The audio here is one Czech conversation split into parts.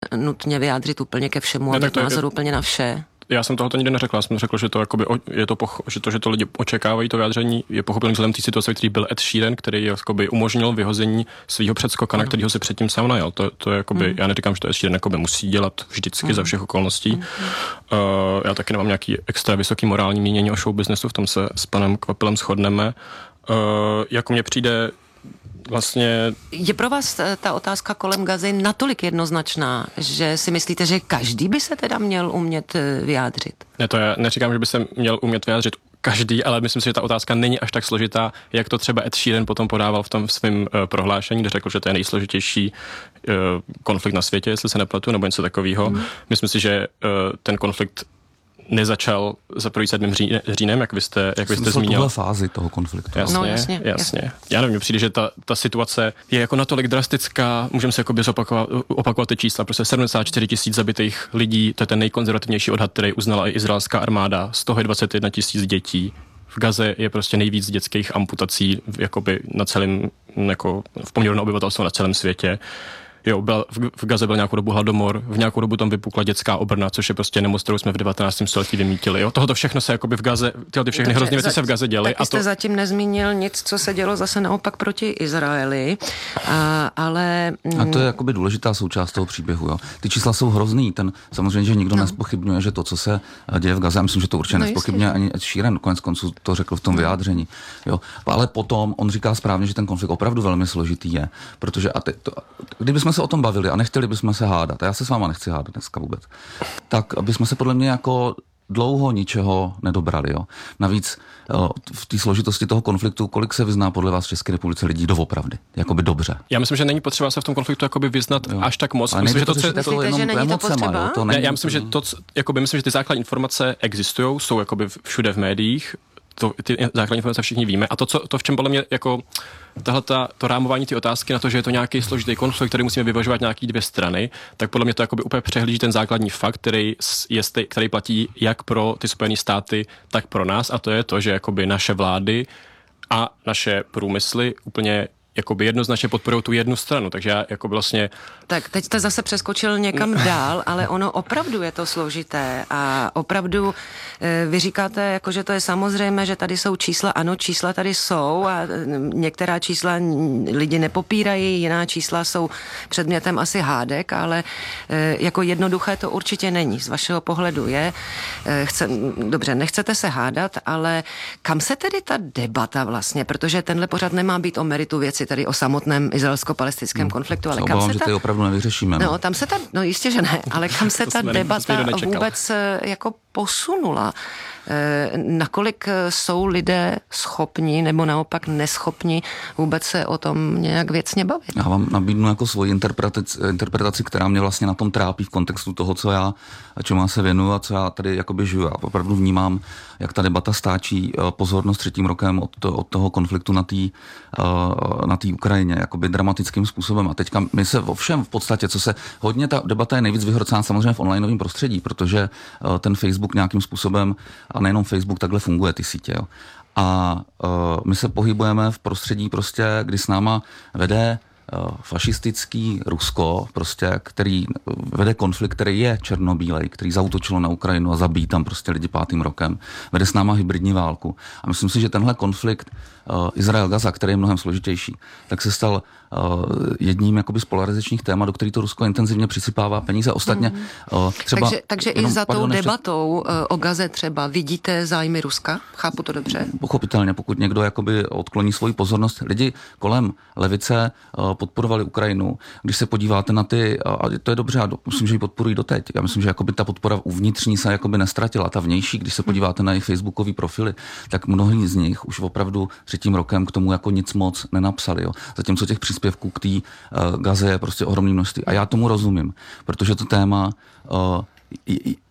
nutně vyjádřit úplně ke všemu a mít názor úplně na vše. Já jsem tohoto nikdy neřekl, já jsem řekl, že to jakoby že to lidi očekávají, to vyjádření je pochopitelně vzhledem té situace, který byl Ed Sheeran, který jakoby umožnil vyhození svého předskoka, na kterého si předtím sám najal. To je jakoby, já neříkám, že to Ed Sheeran jakoby musí dělat vždycky za všech okolností. Já taky nemám nějaký extra vysoký morální mínění o show businessu, v tom se s panem Kvapilem shodneme. Jako mně přijde vlastně... Je pro vás ta otázka kolem Gazy natolik jednoznačná, že si myslíte, že každý by se teda měl umět vyjádřit? Ne, to já neříkám, že by se měl umět vyjádřit každý, ale myslím si, že ta otázka není až tak složitá, jak to třeba Ed Sheeran potom podával v tom svém prohlášení, kde řekl, že to je nejsložitější konflikt na světě, jestli se nepletu, nebo něco takového. Myslím si, že ten konflikt nezačal za první 7. říjnem, jak vy jste zmínil. Tuhle fázi toho konfliktu. Jasně. Já nevím, mně přijde, že ta situace je jako natolik drastická, můžeme se jakoby opakovat ty čísla, prostě 74 000 zabitých lidí, to je ten nejkonzervativnější odhad, který uznala i izraelská armáda, z toho je 21 000 dětí. V Gaze je prostě nejvíc dětských amputací jakoby na celém, jako v poměru na obyvatelstvo na celém světě. Jo, v Gaze byl nějakou dobu hladomor, v nějakou dobu tam vypukla dětská obrna, což je prostě nemoc, kterou jsme v 19. století vymítili. Jo? Tohoto všechno se jakoby v Gaze, ty všechny hrozné věci se v Gaze děly. Taky jste zatím nezmínil nic, co se dělo zase naopak proti Izraeli, ale... A to je jakoby důležitá součást toho příběhu. Jo? Ty čísla jsou hrozný, samozřejmě, že nikdo nespochybňuje, že to, co se děje v Gaze, já myslím, že to určitě nespochybňuje ani Ed Sheeran, konec konců to řekl v tom vyjádření. Jo? Ale potom on říká správně, že ten konflikt opravdu velmi složitý je, protože kdybychom se o tom bavili a nechtěli bychom se hádat, a já se s váma nechci hádat dneska vůbec, tak bychom se podle mě jako dlouho ničeho nedobrali. Jo. Navíc v té složitosti toho konfliktu, kolik se vyzná podle vás v České republice lidí doopravdy? Jakoby dobře. Já myslím, že není potřeba se v tom konfliktu jakoby vyznat až tak moc. Myslím, že není to potřeba? Já myslím, že že ty základní informace existují, jsou jakoby všude v médiích. Ty základní informace všichni víme. A to v čem podle mě jako to rámování ty otázky na to, že je to nějaký složitý konflikt, který musíme vyvažovat nějaký dvě strany, tak podle mě to jakoby úplně přehlíží ten základní fakt, který platí jak pro ty Spojené státy, tak pro nás, a to je to, že jakoby naše vlády a naše průmysly úplně jakoby jednoznačně podporují tu jednu stranu, takže já jako vlastně... Tak teď jste zase přeskočil někam dál, ale ono opravdu je to složité a opravdu vy říkáte, jako, že to je samozřejmé, že tady jsou čísla, ano, čísla tady jsou a některá čísla lidi nepopírají, jiná čísla jsou předmětem asi hádek, ale jako jednoduché to určitě není. Z vašeho pohledu je, dobře, nechcete se hádat, ale kam se tedy ta debata vlastně, protože tenhle pořad nemá být o meritu věci, tady o samotném izraelsko-palestinském konfliktu, ale kam se že to opravdu nevyřešíme. No jistě, že ne, ale kam se ta debata vůbec jako posunula? Nakolik jsou lidé schopni nebo naopak neschopni vůbec se o tom nějak věcně bavit? Já vám nabídnu jako svoji interpretaci, která mě vlastně na tom trápí v kontextu toho, čemu já se věnuju a co já tady jakoby žiju. Já opravdu vnímám, jak ta debata stáčí pozornost 3. rokem od toho konfliktu na té Ukrajině, jakoby dramatickým způsobem. A teďka my se ovšem v podstatě, hodně ta debata je nejvíc vyhrocená samozřejmě v onlineovém prostředí, protože ten Facebook nějakým způsobem, a nejenom Facebook, takhle funguje ty sítě. Jo. A my se pohybujeme v prostředí prostě, kdy s náma vede fašistický Rusko, prostě, který vede konflikt, který je černobílej, který zaútočilo na Ukrajinu a zabíjí tam prostě lidi 5. rokem. Vede s náma hybridní válku. A myslím si, že tenhle konflikt Izrael-Gaza, který je mnohem složitější, tak se stal jedním jakoby z polarizačních témat, do kterých to Rusko intenzivně přisypává peníze. Ostatně třeba... Takže i za tou debatou o Gaze třeba vidíte zájmy Ruska? Chápu to dobře? Pochopitelně, pokud někdo jakoby odkloní svoji pozornost. Lidi kolem levice podporovali Ukrajinu. Když se podíváte na ty, a to je dobře, a myslím, že ji podporují doteď. Já myslím, že jakoby ta podpora uvnitřní se jakoby nestratila. Ta vnější, když se podíváte na jejich facebookový profily, tak mnohí z nich už opravdu 3. rokem k tomu jako nic moc nenapsali. Jo. Zatímco těch příspěvků k té Gaze je prostě ohromné množství. A já tomu rozumím, protože to téma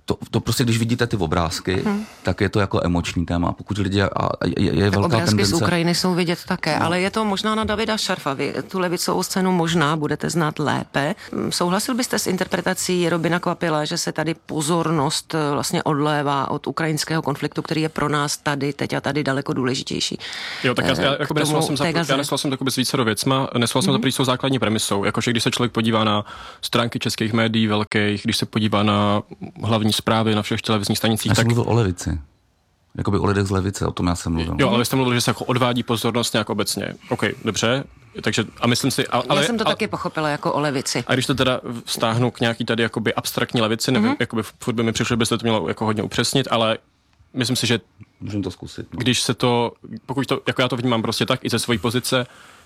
to prostě, když vidíte ty obrázky, tak je to jako emoční téma. Pokud lidi je velká obrázky tendence. z Ukrajiny jsou vidět také, ale je to možná na Davida Šarfa. Vy tu levicovou scénu možná budete znát lépe. Souhlasil byste s interpretací Robina Kvapila, že se tady pozornost vlastně odlévá od ukrajinského konfliktu, který je pro nás tady, teď a tady daleko důležitější? Jo, tak já nesouhlasím s vícero věcma, nesouhlasím za jsou základní premisou. Jakože když se člověk podívá na stránky českých médií velkých, když se podívá na hlavní zprávy na všech televizních stanicích, já jsem mluvil o levici. Jakoby o lidech z levice, o tom já jsem mluvil. Jo, ale vy jste mluvil, že se jako odvádí pozornost nějak obecně. OK, dobře, takže a myslím si... Já jsem to taky pochopila jako o levici. A když to teda vztáhnu k nějaký tady jakoby abstraktní levici, nevím, jakoby furt by mi přišlo, byste to mělo jako hodně upřesnit, ale myslím si, že můžeme to zkusit. No. Když se to, pokud to, jako já to vnímám prostě tak i ze své pozice,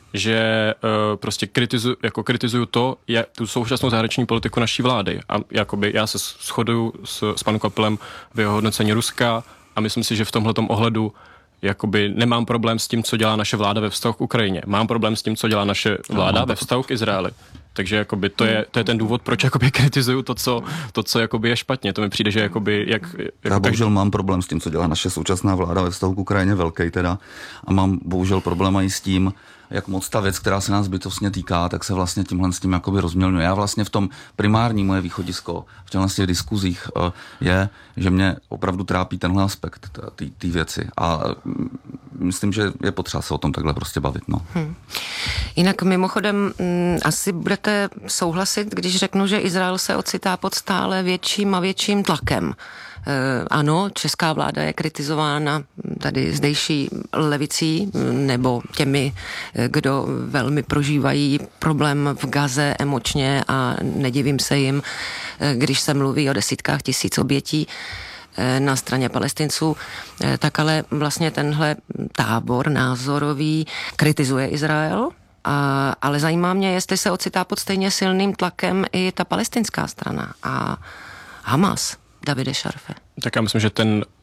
že prostě kritizuju to, jak tu současnou zahraniční politiku naší vlády. A jakoby já se shoduju s panem Kvapilem v jeho hodnocení Ruska a myslím si, že v tomhletom ohledu jakoby nemám problém s tím, co dělá naše vláda ve vztahu k Ukrajině. Mám problém s tím, co dělá naše vláda ve vztahu k Izraeli. Takže jakoby to je ten důvod, proč jakoby kritizuju to, co jakoby je špatně. To mi přijde, že jakoby já bohužel mám problém s tím, co dělá naše současná vláda ve vztahu k Ukrajině, velký teda. A mám bohužel problém i s tím, jak moc ta věc, která se nás bytostně týká, tak se vlastně tímhle s tím jakoby rozmělňuje. Já vlastně v tom primární moje východisko v těchto diskuzích je, že mě opravdu trápí tenhle aspekt té věci. A myslím, že je potřeba se o tom takhle prostě bavit. No. Jinak mimochodem asi budete souhlasit, když řeknu, že Izrael se ocitá pod stále větším a větším tlakem. Ano, česká vláda je kritizována tady zdejší levicí nebo těmi, kdo velmi prožívají problém v Gaze emočně a nedivím se jim, když se mluví o desítkách tisíc obětí na straně Palestinců, tak ale vlastně tenhle tábor názorový kritizuje Izrael, ale zajímá mě, jestli se ocitá pod stejně silným tlakem i ta palestinská strana a Hamas. Davide Šarfe. Tak já myslím, že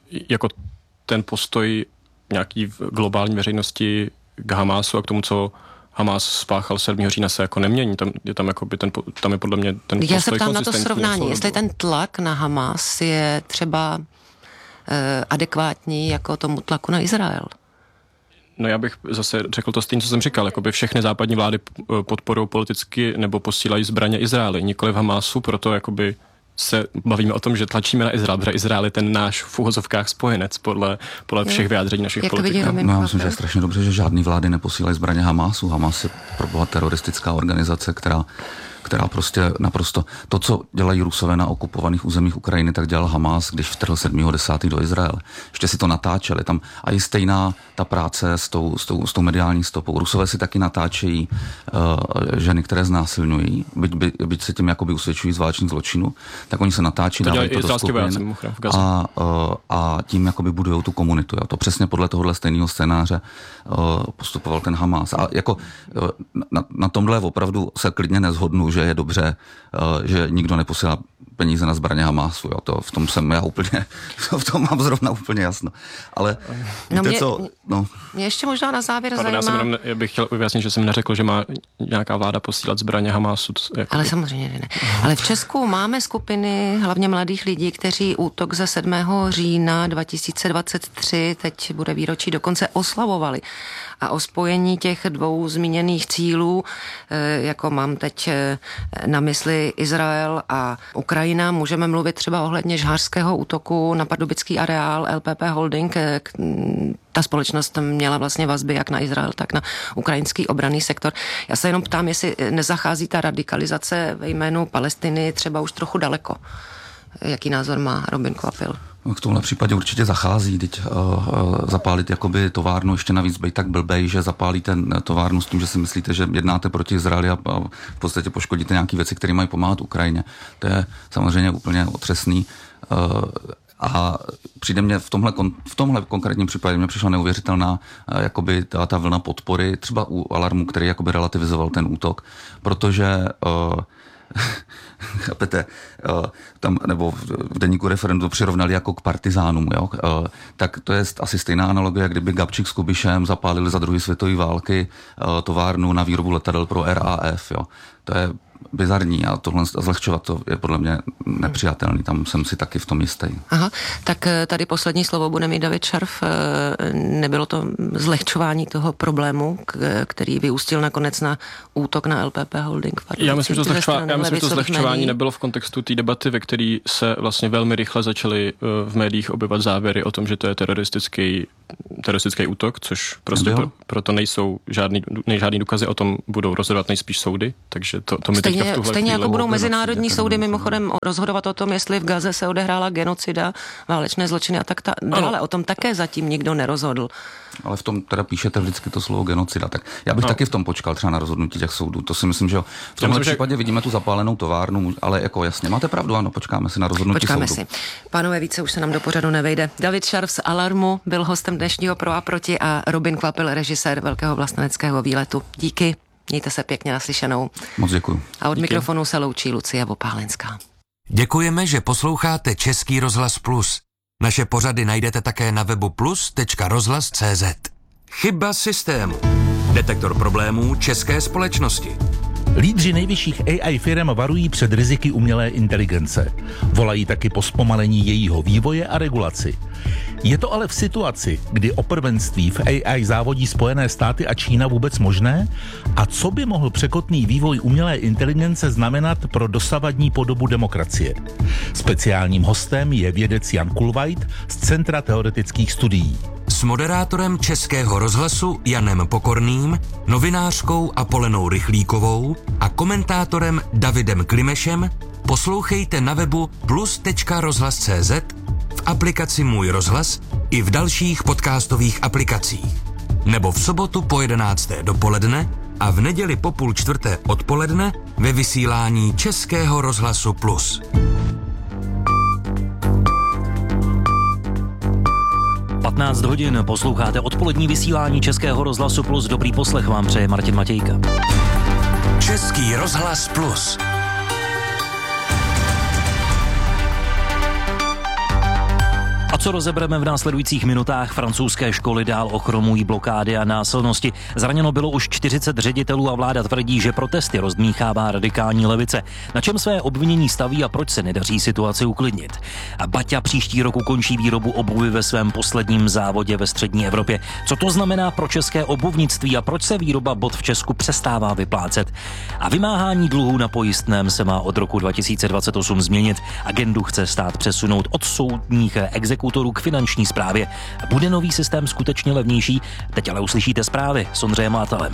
ten postoj nějaký v globální veřejnosti k Hamásu a k tomu, co Hamás spáchal 7. října, se jako nemění. Tam je podle mě ten postoj. Já se ptám na to srovnání, jestli ten tlak na Hamás je třeba adekvátní jako tomu tlaku na Izrael. No já bych zase řekl to stejně, co jsem říkal, jakoby všechny západní vlády podporují politicky nebo posílají zbraně Izraeli, nikoli v Hamásu, proto jakoby se bavíme o tom, že tlačíme na Izrael, protože Izrael je ten náš v uvozovkách spojenec podle všech vyjádření našich politiků. No, já myslím, že je strašně dobře, že žádný vlády neposílají zbraně Hamásu. Hamas je proboha teroristická organizace, která prostě naprosto to, co dělají Rusové na okupovaných územích Ukrajiny, tak dělal Hamas, když vtrhl 7.10. do Izraele. Ještě si to natáčeli. Tam a i stejná ta práce s tou mediální stopou. Rusové si taky natáčejí ženy, které znásilňují, byť se tím jakoby usvědčují z válečných zločinů, tak oni se natáčí, dávají to do skupin a tím jakoby budujou tu komunitu. Jo. To přesně podle tohohle stejného scénáře postupoval ten Hamas. A jako na tomhle opravdu se klidně nezhodnu, že je dobře, že nikdo neposílá peníze na zbraně Hamásu. Jo. To, v tom jsem já úplně, v tom mám zrovna úplně jasno. Ale víte co? No. Mě ještě možná na závěr zajímá. Já bych chtěl ujasnit, že jsem neřekl, že má nějaká vláda posílat zbraně Hamásu. Ale samozřejmě ne. Ale v Česku máme skupiny hlavně mladých lidí, kteří útok ze 7. října 2023, teď bude výročí, dokonce oslavovali. A o spojení těch dvou zmíněných cílů, jako mám teď na mysli Izrael a Ukrajina, můžeme mluvit třeba ohledně žhářského útoku na pardubický areál LPP Holding. Ta společnost měla vlastně vazby jak na Izrael, tak na ukrajinský obranný sektor. Já se jenom ptám, jestli nezachází ta radikalizace ve jménu Palestiny třeba už trochu daleko. Jaký názor má Robin Kvapil? V tomhle případě určitě zachází, teď zapálit jakoby továrnu, ještě navíc být tak blbej, že zapálíte továrnu s tím, že si myslíte, že jednáte proti Izraeli a v podstatě poškodíte nějaké věci, které mají pomáhat Ukrajině. To je samozřejmě úplně otřesný. A přijde mě v tomhle konkrétním případě mě přišla neuvěřitelná jakoby ta vlna podpory, třeba u Alarmu, který jakoby relativizoval ten útok, protože chápete, tam, nebo v deníku Referendu to přirovnali jako k partizánům, jo? Tak to je asi stejná analogie, kdyby Gabčík s Kubišem zapálili za druhé světové války továrnu na výrobu letadel pro RAF, jo? To je bizarní a tohle zlehčovat to je podle mě nepřijatelný. Tam jsem si taky v tom jistý. Aha, tak tady poslední slovo bude mít David Šarf. Nebylo to zlehčování toho problému, který vyústil nakonec na útok na LPP Holding? Já myslím, že to zlehčování nebylo v kontextu té debaty, ve které se vlastně velmi rychle začaly v médiích objevovat závěry o tom, že to je teroristický útok, což prostě proto nejsou žádný důkazy, o tom budou rozhodovat nejspíš soudy, takže to mi teďka v tuhle stejně jako budou mezinárodní soudy genocidy. Mimochodem rozhodovat o tom, jestli v Gaze se odehrála genocida, válečné zločiny a tak dále. O tom také zatím nikdo nerozhodl. Ale v tom teda píšete vždycky to slovo genocida, tak já bych taky v tom počkal třeba na rozhodnutí těch soudů. To si myslím, že v tomhle případě vidíme tu zapálenou továrnu, ale jako jasně, máte pravdu, ano, počkáme si na rozhodnutí soudu. Počkáme si. Pánové, více už se nám do pořadu nevejde. David Šarf z Alarmu byl hostem dnešního Pro a proti a Robin Kvapil, režisér Velkého vlasteneckého výletu. Díky, mějte se pěkně, naslyšenou. Moc děkuju. A od mikrofonu se loučí Lucie Vopálenská. Děkujeme, že posloucháte Český rozhlas Plus. Naše pořady najdete také na webu plus.rozhlas.cz. Chyba systému. Detektor problémů české společnosti. Lídři nejvyšších AI firm varují před riziky umělé inteligence. Volají taky po zpomalení jejího vývoje a regulaci. Je to ale v situaci, kdy o prvenství v AI závodí Spojené státy a Čína vůbec možné? A co by mohl překotný vývoj umělé inteligence znamenat pro dosavadní podobu demokracie? Speciálním hostem je vědec Jan Kulvajt z Centra teoretických studií. S moderátorem Českého rozhlasu Janem Pokorným, novinářkou Apolenou Rychlíkovou a komentátorem Davidem Klimešem poslouchejte na webu plus.rozhlas.cz, v aplikaci Můj rozhlas i v dalších podcastových aplikacích. Nebo v sobotu po 11. dopoledne a v neděli po 3:30 odpoledne ve vysílání Českého rozhlasu Plus. 15 hodin posloucháte odpolední vysílání Českého rozhlasu Plus. Dobrý poslech vám přeje Martin Matějka. Český rozhlas Plus. A co rozebereme v následujících minutách? Francouzské školy dál ochromují blokády a násilnosti. Zraněno bylo už 40 ředitelů a vláda tvrdí, že protesty rozdmíchává radikální levice. Na čem své obvinění staví a proč se nedaří situaci uklidnit? A Baťa příští rok ukončí výrobu obuvy ve svém posledním závodě ve střední Evropě. Co to znamená pro české obuvnictví a proč se výroba bot v Česku přestává vyplácet? A vymáhání dluhů na pojistném se má od roku 2028 změnit. Agendu chce stát přesunout od soudních exekutorů k finanční správě. Bude nový systém skutečně levnější? Teď ale uslyšíte zprávy s Ondřejem Mátalem.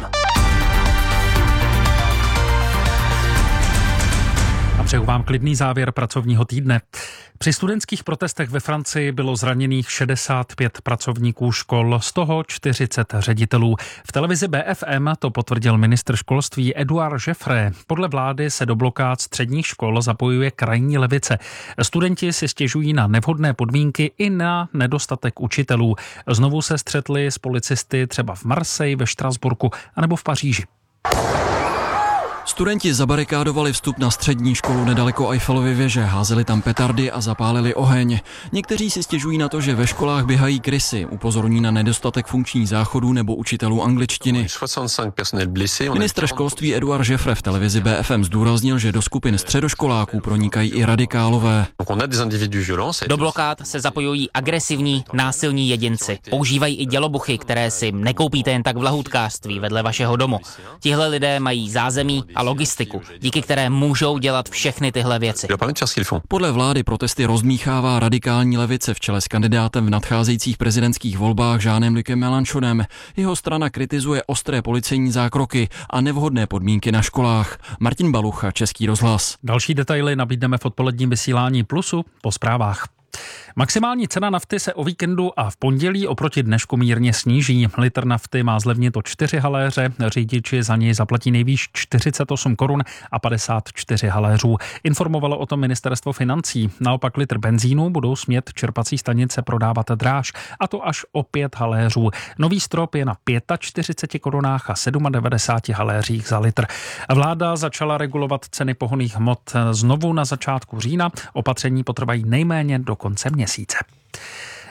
A přeju vám klidný závěr pracovního týdne. Při studentských protestech ve Francii bylo zraněných 65 pracovníků škol, z toho 40 ředitelů. V televizi BFM to potvrdil ministr školství Édouard Geoffrey. Podle vlády se do blokád středních škol zapojuje krajní levice. Studenti si stěžují na nevhodné podmínky i na nedostatek učitelů. Znovu se střetli s policisty třeba v Marseille, ve Štrasburku anebo v Paříži. Studenti zabarikádovali vstup na střední školu nedaleko Eiffelovy věže, házeli tam petardy a zapálili oheň. Někteří si stěžují na to, že ve školách běhají krysy, upozorní na nedostatek funkčních záchodů nebo učitelů angličtiny. Ministr školství Édouard Geoffrey v televizi BFM zdůraznil, že do skupin středoškoláků pronikají i radikálové. Do blokád se zapojují agresivní, násilní jedinci. Používají i dělobuchy, které si nekoupíte jen tak v lahůdkářství vedle vašeho domu. Tihle lidé mají zázemí a logistiku, díky které můžou dělat všechny tyhle věci. Podle vlády protesty rozdmíchává radikální levice v čele s kandidátem v nadcházejících prezidentských volbách Jeanem-Lucem Mélenchonem. Jeho strana kritizuje ostré policejní zákroky a nevhodné podmínky na školách. Martin Balucha, Český rozhlas. Další detaily nabídneme v odpoledním vysílání Plusu po zprávách. Maximální cena nafty se o víkendu a v pondělí oproti dnešku mírně sníží. Litr nafty má zlevnit o 4 haléře, řidiči za něj zaplatí nejvýš 48 korun a 54 haléřů. Informovalo o tom ministerstvo financí. Naopak litr benzínu budou smět čerpací stanice prodávat dráž, a to až o 5 haléřů. Nový strop je na 45 korunách a 97 haléřích za litr. Vláda začala regulovat ceny pohonných hmot znovu na začátku října. Opatření potrvají nejméně do konce měsíce.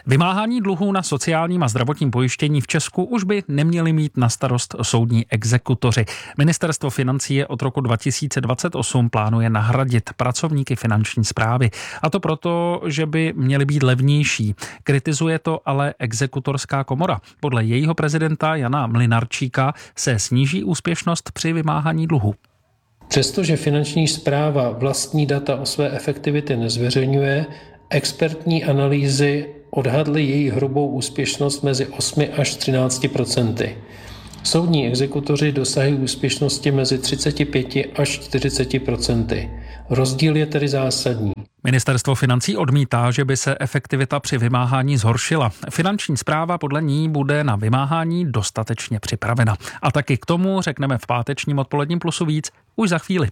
Vymáhání dluhů na sociálním a zdravotním pojištění v Česku už by neměli mít na starost soudní exekutoři. Ministerstvo financí je od roku 2028 plánuje nahradit pracovníky finanční správy. A to proto, že by měly být levnější. Kritizuje to ale exekutorská komora. Podle jejího prezidenta Jana Mlynarčíka se sníží úspěšnost při vymáhání dluhu. Přestože finanční správa vlastní data o své efektivitě nezveřejňuje, expertní analýzy odhadly její hrubou úspěšnost mezi 8 až 13%. Soudní exekutoři dosahují úspěšnosti mezi 35 až 40%. Rozdíl je tedy zásadní. Ministerstvo financí odmítá, že by se efektivita při vymáhání zhoršila. Finanční správa podle ní bude na vymáhání dostatečně připravena. A taky k tomu řekneme v pátečním odpoledním Plusu víc už za chvíli.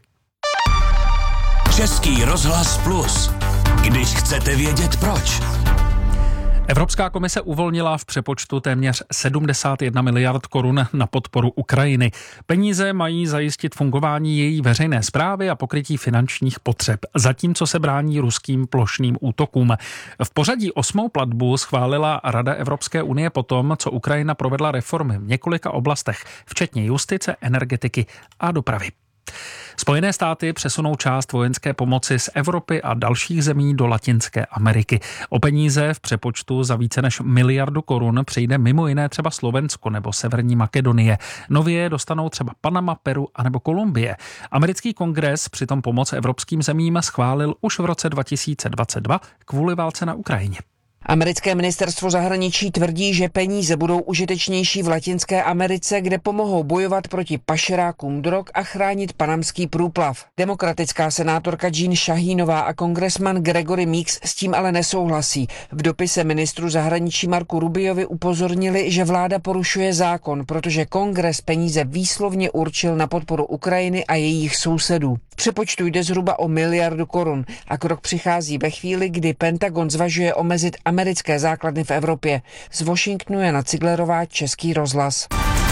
Český rozhlas Plus. Když chcete vědět proč. Evropská komise uvolnila v přepočtu téměř 71 miliard korun na podporu Ukrajiny. Peníze mají zajistit fungování její veřejné správy a pokrytí finančních potřeb, zatímco se brání ruským plošným útokům. V pořadí 8. platbu schválila Rada Evropské unie potom, co Ukrajina provedla reformy v několika oblastech, včetně justice, energetiky a dopravy. Spojené státy přesunou část vojenské pomoci z Evropy a dalších zemí do Latinské Ameriky. O peníze v přepočtu za více než miliardu korun přijde mimo jiné třeba Slovensko nebo Severní Makedonie. Nově dostanou třeba Panama, Peru a nebo Kolumbie. Americký kongres přitom pomoc evropským zemím schválil už v roce 2022 kvůli válce na Ukrajině. Americké ministerstvo zahraničí tvrdí, že peníze budou užitečnější v Latinské Americe, kde pomohou bojovat proti pašerákům drog a chránit panamský průplav. Demokratická senátorka Jean Shahinová a kongresman Gregory Meeks s tím ale nesouhlasí. V dopise ministru zahraničí Marku Rubiovi upozornili, že vláda porušuje zákon, protože kongres peníze výslovně určil na podporu Ukrajiny a jejich sousedů. V přepočtu jde zhruba o miliardu korun a krok přichází ve chvíli, kdy Pentagon zvažuje omezit americké základny v Evropě. Z Washingtonu Jana Ciglerová, Český rozhlas.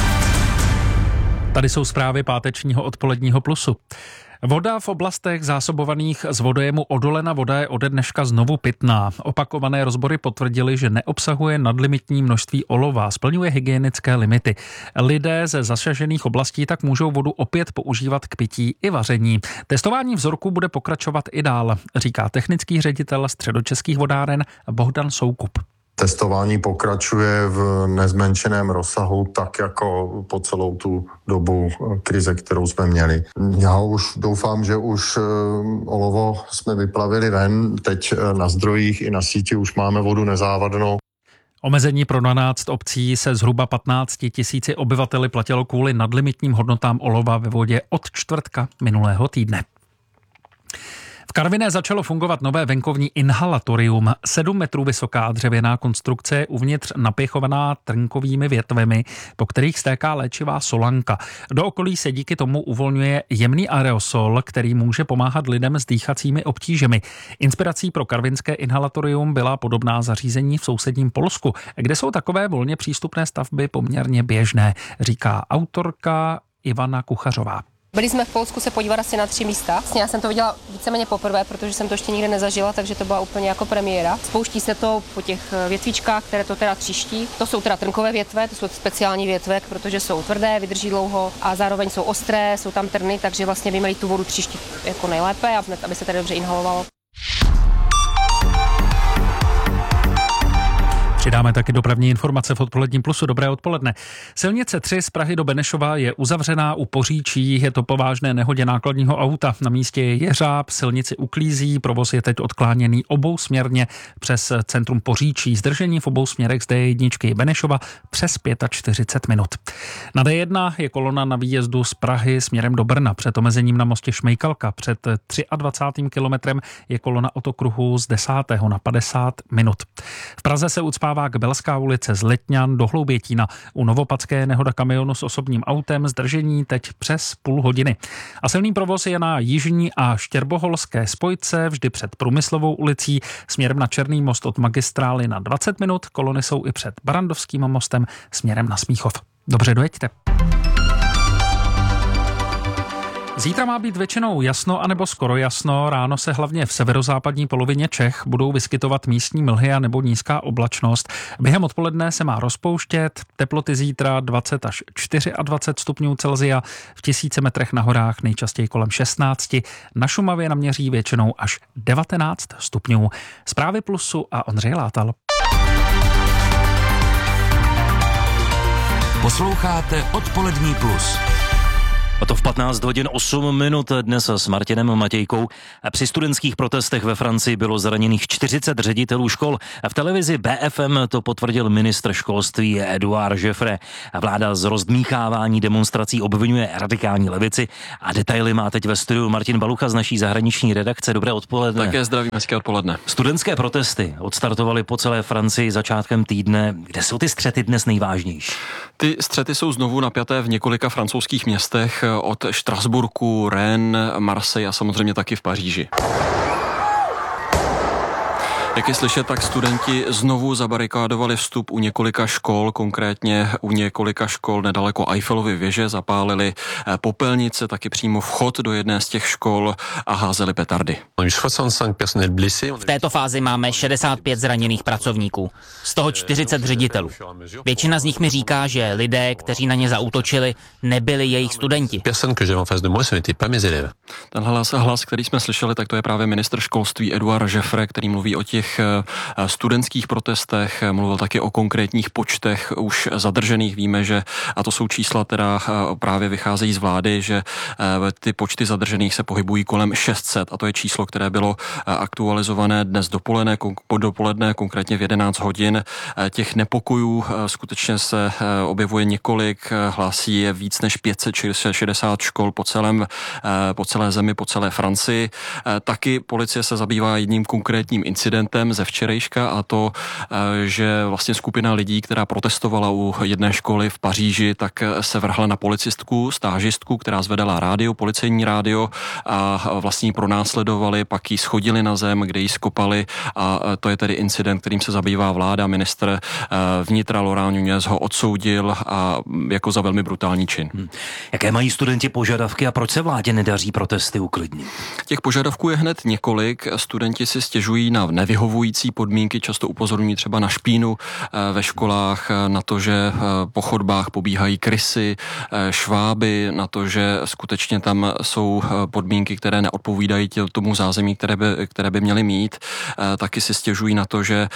Tady jsou zprávy pátečního odpoledního Plusu. Voda v oblastech zásobovaných z vodojemu Odolena voda je ode dneška znovu pitná. Opakované rozbory potvrdily, že neobsahuje nadlimitní množství olova, splňuje hygienické limity. Lidé ze zasažených oblastí tak můžou vodu opět používat k pití i vaření. Testování vzorku bude pokračovat i dál, říká technický ředitel Středočeských vodáren Bohdan Soukup. Testování pokračuje v nezmenšeném rozsahu, tak jako po celou tu dobu krize, kterou jsme měli. Já už doufám, že už olovo jsme vyplavili ven, teď na zdrojích i na síti už máme vodu nezávadnou. Omezení pro 12 obcí se zhruba 15 000 obyvateli platilo kvůli nadlimitním hodnotám olova ve vodě od čtvrtka minulého týdne. V Karviné začalo fungovat nové venkovní inhalatorium. 7 metrů vysoká dřevěná konstrukce uvnitř napěchovaná trnkovými větvemi, po kterých stéká léčivá solanka. Do okolí se díky tomu uvolňuje jemný aerosol, který může pomáhat lidem s dýchacími obtížemi. Inspirací pro karvinské inhalatorium byla podobná zařízení v sousedním Polsku, kde jsou takové volně přístupné stavby poměrně běžné, říká autorka Ivana Kuchařová. Byli jsme v Polsku se podívat asi na 3 místa. Já jsem to viděla víceméně poprvé, protože jsem to ještě nikdy nezažila, takže to byla úplně jako premiéra. Spouští se to po těch větvičkách, které to teda tříští. To jsou teda trnkové větve, to jsou speciální větve, protože jsou tvrdé, vydrží dlouho a zároveň jsou ostré, jsou tam trny, takže vlastně by měli tu vodu tříštit jako nejlépe, aby se tady dobře inhalovalo. Přidáme taky dopravní informace v odpoledním Plusu. Dobré odpoledne. Silnice 3 z Prahy do Benešova je uzavřená u Poříčí. Je to po vážné nehodě nákladního auta. Na místě je jeřáb, silnici uklízí, provoz je teď odkláněný obousměrně přes centrum Poříčí. Zdržení v obou směrech z D1 Benešova přes 45 minut. Na D1 je kolona na výjezdu z Prahy směrem do Brna. Před omezením na mostě Šmejkalka před 23. kilometrem je kolona od okruhu z 10. na 50 minut. V Praze se ucpává Kbelská ulice z Letňan do Hloubětína. U Novopadské nehoda kamionu s osobním autem, zdržení teď přes půl hodiny. A silný provoz je na jižní a štěrboholské spojce vždy před Průmyslovou ulicí směrem na Černý most od magistrály na 20 minut. Kolony jsou i před Barandovským mostem směrem na Smíchov. Dobře, dojeďte. Zítra má být většinou jasno anebo skoro jasno. Ráno se hlavně v severozápadní polovině Čech budou vyskytovat místní mlhy a nebo nízká oblačnost. Během odpoledne se má rozpouštět. Teploty zítra 20 až 24 stupňů Celsia, v 1000 metrech na horách nejčastěji kolem 16. Na Šumavě naměří většinou až 19 stupňů. Zprávy Plusu a Ondřej Látal. Posloucháte Odpolední plus. A to v 15 hodin 8 minut dnes s Martinem Matějkou. Při studentských protestech ve Francii bylo zraněných 40 ředitelů škol. V televizi BFM to potvrdil ministr školství Édouard Geoffrey. Vláda z rozdmýchávání demonstrací obvinuje radikální levici. A detaily má teď ve studiu Martin Balucha z naší zahraniční redakce. Dobré odpoledne. Také zdravím, hezké odpoledne. Studentské protesty odstartovaly po celé Francii začátkem týdne. Kde jsou ty střety dnes nejvážnější? Ty střety jsou znovu napjaté v několika francouzských městech, od Štrasburku, Rennes, Marseille a samozřejmě taky v Paříži. Jak je slyšet, tak studenti znovu zabarikádovali vstup u několika škol, konkrétně u několika škol nedaleko Eiffelovy věže, zapálili popelnice, taky přímo vchod do jedné z těch škol a házeli petardy. V této fázi máme 65 zraněných pracovníků, z toho 40 ředitelů. Většina z nich mi říká, že lidé, kteří na ně zaútočili, nebyli jejich studenti. Ten hlas, který jsme slyšeli, tak to je právě ministr školství Édouard Geoffrey, který mluví o těch studentských protestech, mluvil taky o konkrétních počtech už zadržených. Víme, že, a to jsou čísla, která právě vycházejí z vlády, že ty počty zadržených se pohybují kolem 600 a to je číslo, které bylo aktualizované dnes dopoledne, konkrétně v 11 hodin. Těch nepokojů skutečně se objevuje několik, hlásí je víc než 560 škol po celé zemi, po celé Francii. Taky policie se zabývá jedním konkrétním incidentem ze včerejška a to, že vlastně skupina lidí, která protestovala u jedné školy v Paříži, tak se vrhla na policistku, stážistku, která zvedala rádio, policejní rádio a vlastně ji pronásledovali, pak ji schodili na zem, kde ji skopali a to je tedy incident, kterým se zabývá vláda. Ministr vnitra Laurent Nunez ho odsoudil a jako za velmi brutální čin. Jaké mají studenti požadavky a proč se vládě nedaří protesty uklidnit? Těch požadavků je hned několik. Studenti si stěžují na nevyhovující podmínky, často upozorňují třeba na špínu ve školách, na to, že po chodbách pobíhají krysy, šváby, na to, že skutečně tam jsou podmínky, které neodpovídají tomu zázemí, které by měly mít. Taky si stěžují na to, že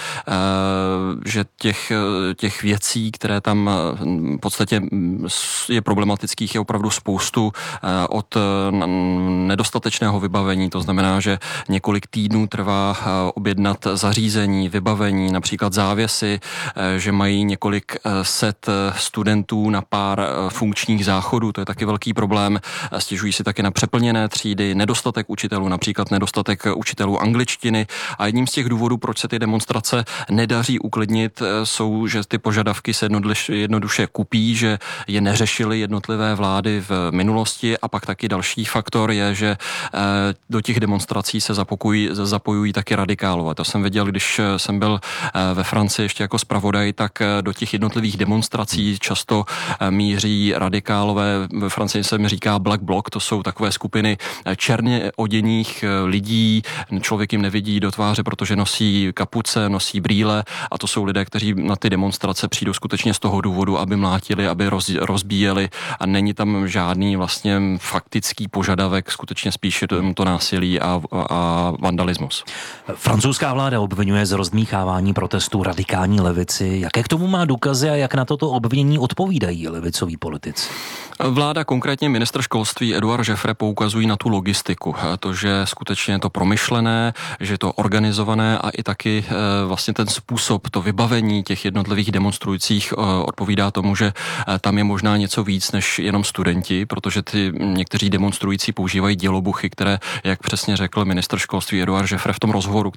těch věcí, které tam v podstatě je problematických, je opravdu spoustu, od nedostatečného vybavení, to znamená, že několik týdnů trvá objednat zařízení, vybavení, například závěsy, že mají několik set studentů na pár funkčních záchodů, to je taky velký problém. Stěžují si taky na přeplněné třídy, nedostatek učitelů, například nedostatek učitelů angličtiny a jedním z těch důvodů, proč se ty demonstrace nedaří uklidnit, jsou, že ty požadavky se jednoduše kupí, že je neřešily jednotlivé vlády v minulosti a pak taky další faktor je, že do těch demonstrací se zapojují taky radikálové. To jsem viděl, když jsem byl ve Francii ještě jako zpravodaj, tak do těch jednotlivých demonstrací často míří radikálové. Ve Francii se mi říká Black Bloc, to jsou takové skupiny černě oděných lidí, člověk jim nevidí do tváře, protože nosí kapuce, nosí brýle a to jsou lidé, kteří na ty demonstrace přijdou skutečně z toho důvodu, aby mlátili, aby rozbíjeli a není tam žádný vlastně faktický požadavek, skutečně spíše to násilí a vandalismus. Francouzská vláda obvinuje z rozdmýchávání protestů radikální levici. Jaké k tomu má důkazy a jak na toto obvinění odpovídají levicoví politici? Vláda, konkrétně ministr školství Édouard Geoffrey, poukazují na tu logistiku. To, že skutečně je to promyšlené, že je to organizované a i taky vlastně ten způsob, to vybavení těch jednotlivých demonstrujících odpovídá tomu, že tam je možná něco víc než jenom studenti, protože někteří demonstrující používají dělobuchy, které, jak přesně řekl ministr školství Édouard Geoffrey v tom rozhovoru, který jsme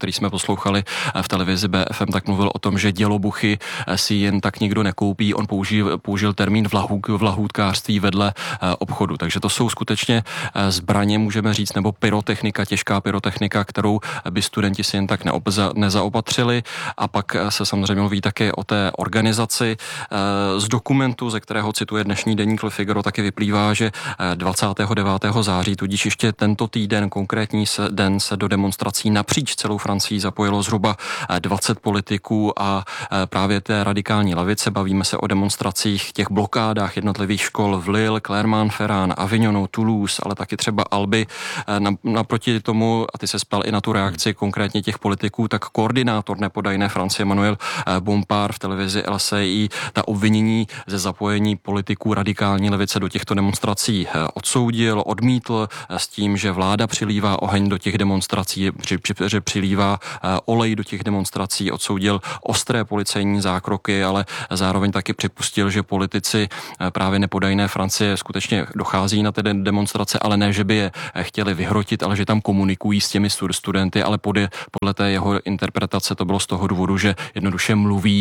poslouchali v televizi BFM, tak mluvil o tom, že dělobuchy si jen tak nikdo nekoupí. On použil termín vlahůdkářství vedle obchodu. Takže to jsou skutečně zbraně, můžeme říct, nebo pyrotechnika, těžká pyrotechnika, kterou by studenti si jen tak nezaopatřili. A pak se samozřejmě mluví také o té organizaci. Z dokumentu, ze kterého cituje dnešní deník Le Figaro, taky vyplývá, že 29. září, tudíž ještě tento týden, konkrétní den, se do demonstrací napříč celou Francii zapojilo zhruba 20 politiků a právě té radikální levice. Bavíme se o demonstracích, těch blokádách jednotlivých škol v Lille, Clermont-Ferrand, Avignonu, Toulouse, ale taky třeba Albi. Naproti tomu, a ty se spal i na tu reakci konkrétně těch politiků, tak koordinátor nepodajné Francie Manuel Bompard v televizi LCI ta obvinění ze zapojení politiků radikální levice do těchto demonstrací odsoudil, odmítl s tím, že vláda přilívá oheň do těch demonstrací, že přilívá olej do těch demonstrací, odsoudil ostré policejní zákroky, ale zároveň taky připustil, že politici právě nepodajné Francie skutečně dochází na ty demonstrace, ale ne, že by je chtěli vyhrotit, ale že tam komunikují s těmi studenty, ale podle té jeho interpretace to bylo z toho důvodu, že jednoduše mluví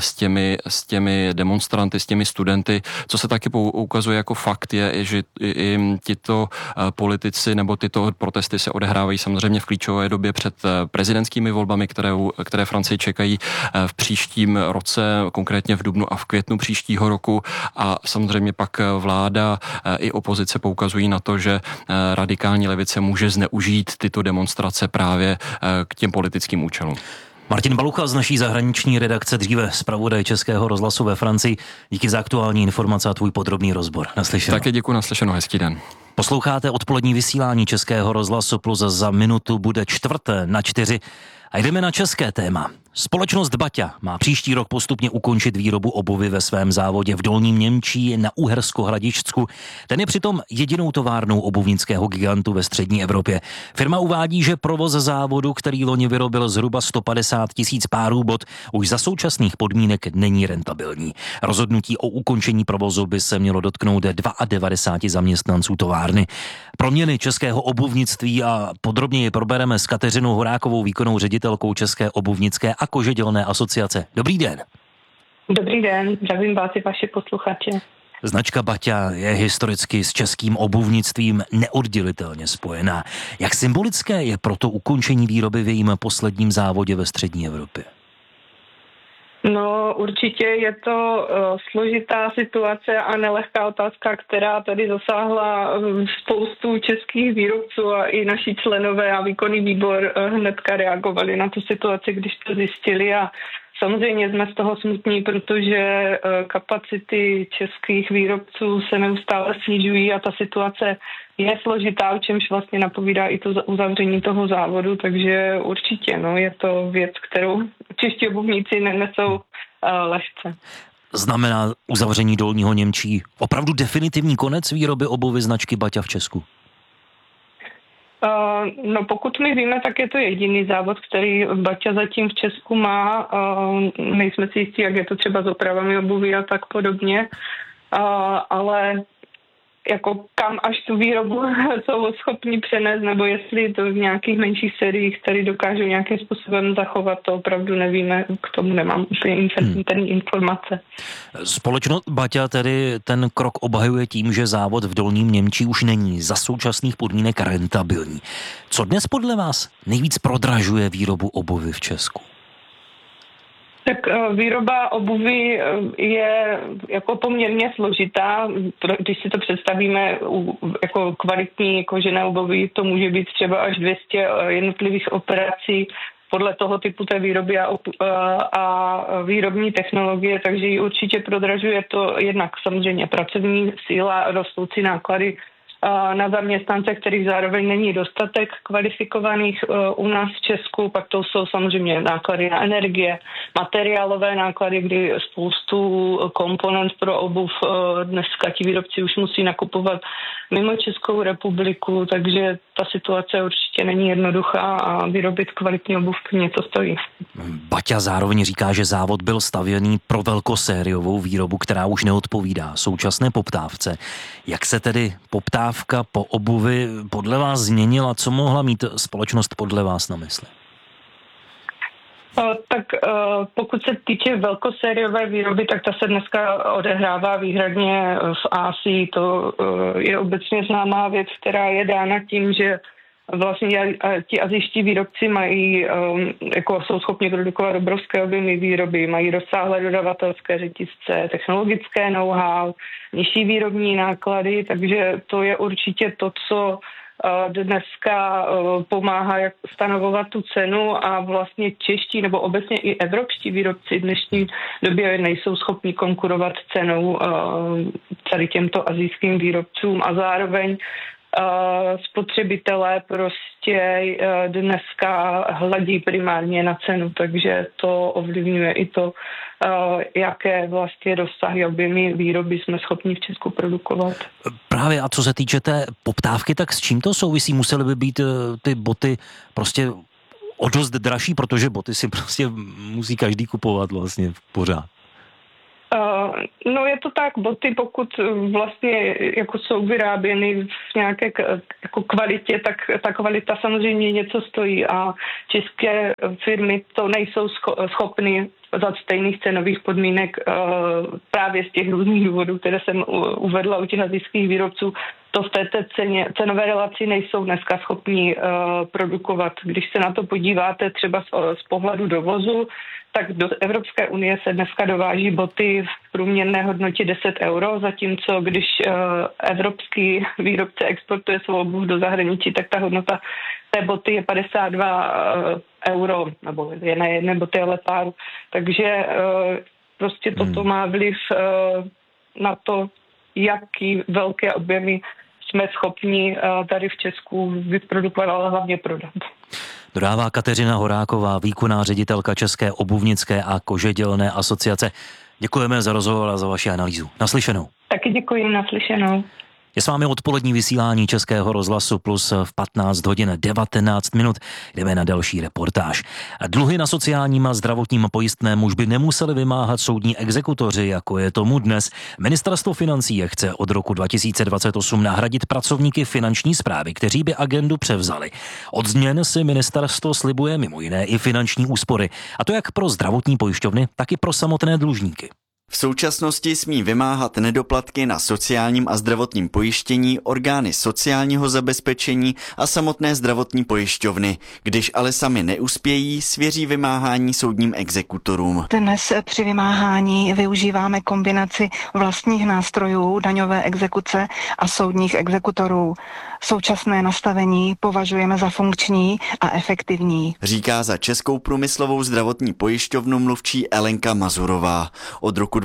s těmi demonstranty, s těmi studenty. Co se taky ukazuje jako fakt je, že i tito politici nebo tyto protesty se odehrávají samozřejmě v klíčové době před prezidentskými volbami, které Francii čekají v příštím roce, konkrétně v dubnu a v květnu příštího roku, a samozřejmě pak vláda i opozice poukazují na to, že radikální levice může zneužít tyto demonstrace právě k těm politickým účelům. Martin Balucha z naší zahraniční redakce, dříve zpravodaj Českého rozhlasu ve Francii. Díky za aktuální informace a tvůj podrobný rozbor. Naslyšenou. Také děkuji, naslyšenou, hezký den. Posloucháte odpolední vysílání Českého rozhlasu Plus, za minutu bude 3:45 a jdeme na české téma. Společnost Baťa má příští rok postupně ukončit výrobu obuvy ve svém závodě v Dolním Němčí na Uhersko-Hradišťsku. Ten je přitom jedinou továrnou obuvnického gigantu ve střední Evropě. Firma uvádí, že provoz závodu, který loni vyrobil zhruba 150 000 párů bot, už za současných podmínek není rentabilní. Rozhodnutí o ukončení provozu by se mělo dotknout 92 zaměstnanců továrny. Proměny českého obuvnictví a podrobněji probereme s Kateřinou Horákovou, výkonnou ředitelkou České obuvnické a kožedělné asociace. Dobrý den. Dobrý den, zdravím vás i vaše posluchače. Značka Baťa je historicky s českým obuvnictvím neoddělitelně spojená. Jak symbolické je proto ukončení výroby v jejím posledním závodě ve střední Evropě? No, určitě je to složitá situace a nelehká otázka, která tady zasáhla spoustu českých výrobců a i naši členové a výkonný výbor hnedka reagovali na tu situaci, když to zjistili, a samozřejmě jsme z toho smutní, protože kapacity českých výrobců se neustále snižují a ta situace je složitá, o čemž vlastně napovídá i to uzavření toho závodu, takže určitě je to věc, kterou čeští obuvníci nenesou lehce. Znamená uzavření Dolního Němčí opravdu definitivní konec výroby obuvy značky Baťa v Česku? No, pokud my víme, tak je to jediný závod, který Baťa zatím v Česku má. Nejsme si jistí, jak je to třeba s opravami obuví a tak podobně, ale jako kam až tu výrobu jsou schopni přenést, nebo jestli to v nějakých menších sériích tady dokážou nějakým způsobem zachovat, to opravdu nevíme, k tomu nemám úplně interní informace. Společnost Baťa tedy ten krok obhajuje tím, že závod v Dolním Němčí už není za současných podmínek rentabilní. Co dnes podle vás nejvíc prodražuje výrobu obuvy v Česku? Tak výroba obuvy je jako poměrně složitá. Když si to představíme jako kvalitní kožené obuvy, to může být třeba až 200 jednotlivých operací podle toho typu té výroby a výrobní technologie, takže ji určitě prodražuje to jednak samozřejmě pracovní síla, rostoucí náklady na zaměstnance, kterých zároveň není dostatek kvalifikovaných u nás v Česku. Pak to jsou samozřejmě náklady na energie, materiálové náklady, kdy spoustu komponent pro obuv dneska ti výrobci už musí nakupovat mimo Českou republiku, takže ta situace určitě není jednoduchá a vyrobit kvalitní obuv něco stojí. Baťa zároveň říká, že závod byl stavěný pro velkosériovou výrobu, která už neodpovídá současné poptávce. Jak se tedy poptávka po obuvi podle vás změnila? Co mohla mít společnost podle vás na mysli? Tak pokud se týče velkosériové výroby, tak ta se dneska odehrává výhradně v Asii. To je obecně známá věc, která je dána tím, že vlastně ti asijští výrobci mají, jako jsou schopni produkovat obrovské objemy výroby, mají rozsáhlé dodavatelské řetězce, technologické know-how, nižší výrobní náklady, takže to je určitě to, co dneska pomáhá jak stanovovat tu cenu a vlastně čeští nebo obecně i evropští výrobci v dnešní době nejsou schopni konkurovat cenou tady těmto asijským výrobcům a zároveň spotřebitelé prostě dneska hledí primárně na cenu, takže to ovlivňuje i to, jaké vlastně rozsahy objemy výroby jsme schopni v Česku produkovat. Právě a co se týče té poptávky, tak s čím to souvisí? Musely by být ty boty prostě o dost dražší, protože boty si prostě musí každý kupovat vlastně pořád. No je to tak, boty pokud vlastně jako jsou vyráběny v nějaké jako kvalitě, tak ta kvalita samozřejmě něco stojí a české firmy to nejsou schopny za stejných cenových podmínek právě z těch různých důvodů, které jsem uvedla u těch asijských výrobců, to v té cenové relaci nejsou dneska schopni produkovat. Když se na to podíváte třeba z pohledu dovozu, tak do Evropské unie se dneska dováží boty v průměrné hodnotě 10 €, zatímco když evropský výrobce exportuje svou obuv do zahraničí, tak ta hodnota té boty je 52 €, nebo je na jedné boty, ale pár. Takže prostě toto má vliv na to, jaký velké objemy jsme schopni tady v Česku vyprodukovat, ale hlavně prodat. Dodává Kateřina Horáková, výkonná ředitelka České obuvnické a kožedělné asociace. Děkujeme za rozhovor a za vaši analýzu. Naslyšenou. Taky děkuji, naslyšenou. Je s vámi odpolední vysílání Českého rozhlasu Plus v 15 hodin 19 minut. Jdeme na další reportáž. Dluhy na sociálním a zdravotním pojistném už by nemuseli vymáhat soudní exekutoři, jako je tomu dnes. Ministerstvo financí je chce od roku 2028 nahradit pracovníky finanční správy, kteří by agendu převzali. Od změn si ministerstvo slibuje mimo jiné i finanční úspory, a to jak pro zdravotní pojišťovny, tak i pro samotné dlužníky. V současnosti smí vymáhat nedoplatky na sociálním a zdravotním pojištění orgány sociálního zabezpečení a samotné zdravotní pojišťovny. Když ale sami neuspějí, svěří vymáhání soudním exekutorům. Dnes při vymáhání využíváme kombinaci vlastních nástrojů daňové exekuce a soudních exekutorů. Současné nastavení považujeme za funkční a efektivní. Říká za Českou průmyslovou zdravotní pojišťovnu mluvčí Elenka Mazurová. Od roku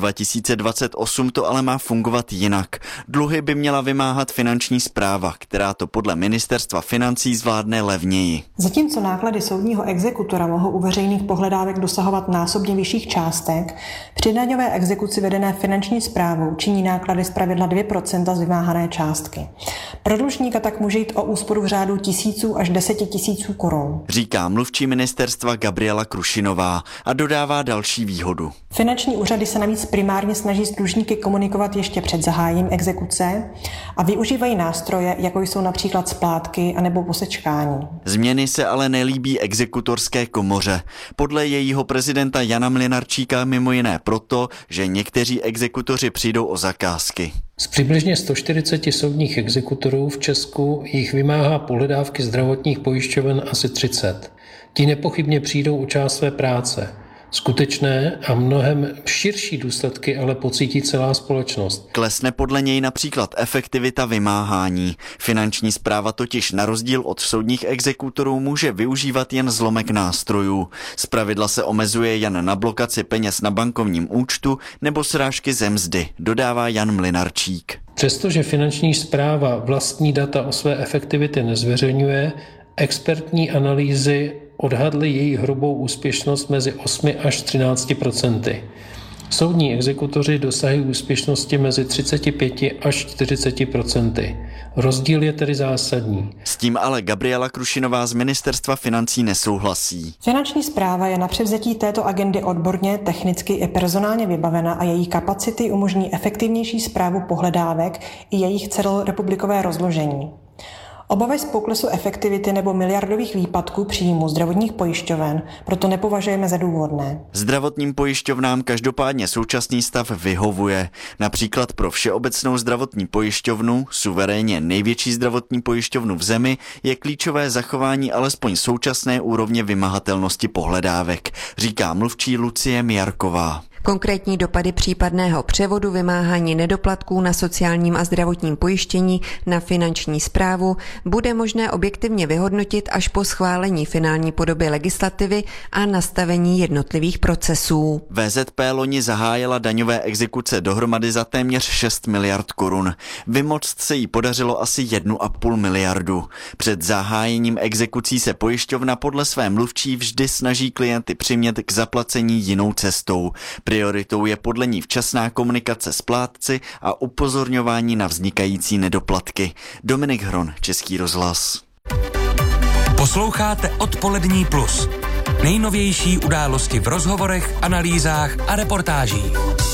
2028 to ale má fungovat jinak. Dluhy by měla vymáhat finanční správa, která to podle ministerstva financí zvládne levněji. Zatímco náklady soudního exekutora mohou u veřejných pohledávek dosahovat násobně vyšších částek, při daňové exekuci vedené finanční správou činí náklady zpravidla 2% z vymáhané částky. Pro dlužníka tak může jít o úsporu v řádu tisíců až 10 000 korun. Říká mluvčí ministerstva Gabriela Krušinová a dodává další výhodu. Finanční úřady se navíc primárně snaží s dlužníky komunikovat ještě před zahájením exekuce a využívají nástroje, jako jsou například splátky anebo posečkání. Změny se ale nelíbí exekutorské komoře. Podle jejího prezidenta Jana Mlynarčíka mimo jiné proto, že někteří exekutoři přijdou o zakázky. Z přibližně 140 soudních exekutorů v Česku jich vymáhá pohledávky zdravotních pojišťoven asi 30. Ti nepochybně přijdou o část své práce. Skutečné a mnohem širší důsledky ale pocítí celá společnost. Klesne podle něj například efektivita vymáhání. Finanční správa totiž na rozdíl od soudních exekutorů může využívat jen zlomek nástrojů. Zpravidla se omezuje jen na blokaci peněz na bankovním účtu nebo srážky ze mzdy, dodává Jan Mlynarčík. Přestože finanční správa vlastní data o své efektivitě nezveřejňuje, expertní analýzy odhadly její hrubou úspěšnost mezi 8 až 13%. Soudní exekutoři dosahují úspěšnosti mezi 35 až 40%. Rozdíl je tedy zásadní. S tím ale Gabriela Krušinová z ministerstva financí nesouhlasí. Finanční správa je na převzetí této agendy odborně, technicky i personálně vybavena a její kapacity umožní efektivnější správu pohledávek i jejich celorepublikové rozložení. Obavy z poklesu efektivity nebo miliardových výpadků příjmu zdravotních pojišťoven proto nepovažujeme za důvodné. Zdravotním pojišťovnám každopádně současný stav vyhovuje. Například pro Všeobecnou zdravotní pojišťovnu, suverénně největší zdravotní pojišťovnu v zemi, je klíčové zachování alespoň současné úrovně vymahatelnosti pohledávek, říká mluvčí Lucie Mijarková. Konkrétní dopady případného převodu vymáhání nedoplatků na sociálním a zdravotním pojištění na finanční správu bude možné objektivně vyhodnotit až po schválení finální podoby legislativy a nastavení jednotlivých procesů. VZP loni zahájila daňové exekuce dohromady za téměř 6 miliard korun. Vymoct se jí podařilo asi 1,5 miliardu. Před zahájením exekucí se pojišťovna podle své mluvčí vždy snaží klienty přimět k zaplacení jinou cestou. Prioritou je podle ní včasná komunikace s plátci a upozorňování na vznikající nedoplatky. Dominik Hron, Český rozhlas. Posloucháte Odpolední plus. Nejnovější události v rozhovorech, analýzách a reportážích.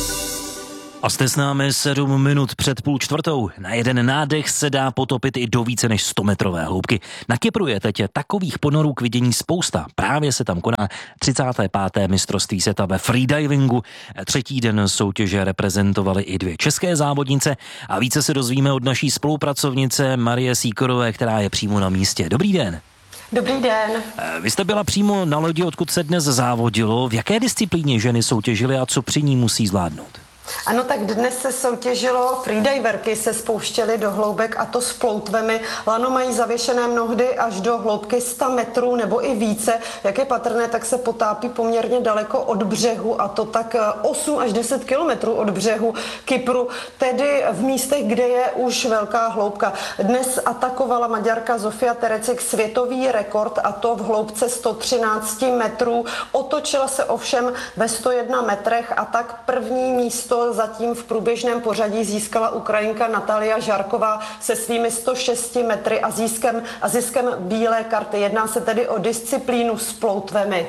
A jste s námi 7 minut před 3:30. Na jeden nádech se dá potopit i do více než 100-metrové hloubky. Na Kypru je teď takových ponorů k vidění spousta. Právě se tam koná 35. mistrovství světa ve freedivingu. Třetí den soutěže reprezentovaly i 2 české závodnice a více se dozvíme od naší spolupracovnice Marie Síkorové, která je přímo na místě. Dobrý den. Dobrý den. Vy jste byla přímo na lodi, odkud se dnes závodilo. V jaké disciplíně ženy soutěžily a co při ní musí zvládnout? Ano, tak dnes se soutěžilo, freediverky se spouštěly do hloubek a to s ploutvemi. Lano mají zavěšené mnohdy až do hloubky 100 metrů nebo i více. Jak je patrné, tak se potápí poměrně daleko od břehu a to tak 8 až 10 kilometrů od břehu Kypru, tedy v místech, kde je už velká hloubka. Dnes atakovala Maďarka Zofia Terecik světový rekord a to v hloubce 113 metrů. Otočila se ovšem ve 101 metrech a tak první místo zatím v průběžném pořadí získala Ukrajinka Natalia Žarková se svými 106 metry a ziskem bílé karty. Jedná se tedy o disciplínu s ploutvemi.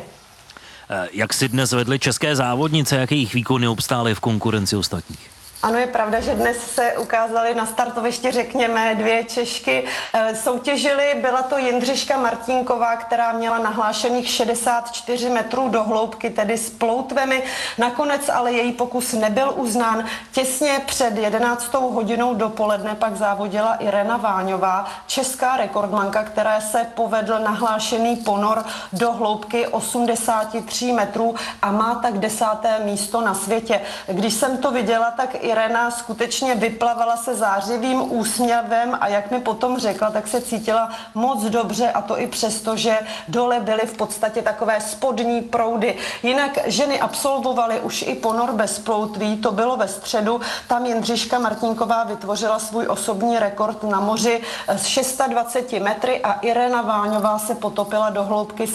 Jak si dnes vedly české závodnice, jaké jejich výkony obstály v konkurenci ostatních? Ano, je pravda, že dnes se ukázaly na startovišti, řekněme, 2 Češky. Soutěžily, byla to Jindřiška Martínková, která měla nahlášených 64 metrů do hloubky, tedy s ploutvemi. Nakonec ale její pokus nebyl uznán. Těsně před 11. hodinou dopoledne pak závodila Irena Váňová, česká rekordmanka, které se povedl nahlášený ponor do hloubky 83 metrů a má tak 10. místo na světě. Když jsem to viděla, tak Irena skutečně vyplavala se zářivým úsměvem a jak mi potom řekla, tak se cítila moc dobře a to i přesto, že dole byly v podstatě takové spodní proudy. Jinak ženy absolvovaly už i ponor bez ploutví, to bylo ve středu. Tam Jindřiška Martínková vytvořila svůj osobní rekord na moři s 26 metry a Irena Váňová se potopila do hloubky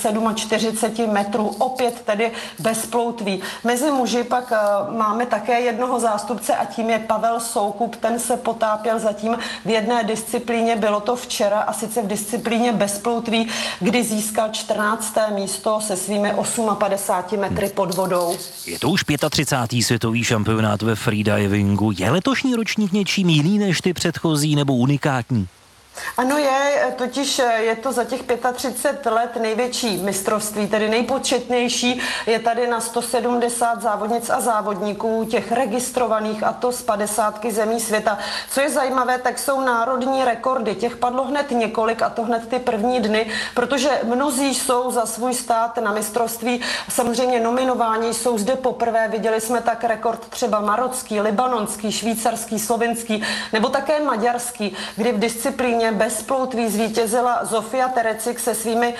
47 metrů, opět tedy bez ploutví. Mezi muži pak máme také jednoho zástupce a tím je Pavel Soukup, ten se potápěl zatím v jedné disciplíně, bylo to včera a sice v disciplíně bez ploutví, kdy získal 14. místo se svými 58 metry pod vodou. Je to už 35. světový šampionát ve freedivingu. Je letošní ročník něčím jiný než ty předchozí nebo unikátní? Ano, totiž je to za těch 35 let největší mistrovství, tedy nejpočetnější. Je tady na 170 závodnic a závodníků, těch registrovaných, a to z 50 zemí světa. Co je zajímavé, tak jsou národní rekordy. Těch padlo hned několik a to hned ty první dny, protože mnozí jsou za svůj stát na mistrovství samozřejmě nominováni, jsou zde poprvé. Viděli jsme tak rekord třeba marocký, libanonský, švýcarský, slovinský nebo také maďarský, kdy v disciplíně bez ploutví zvítězila Zofia Terecik se svými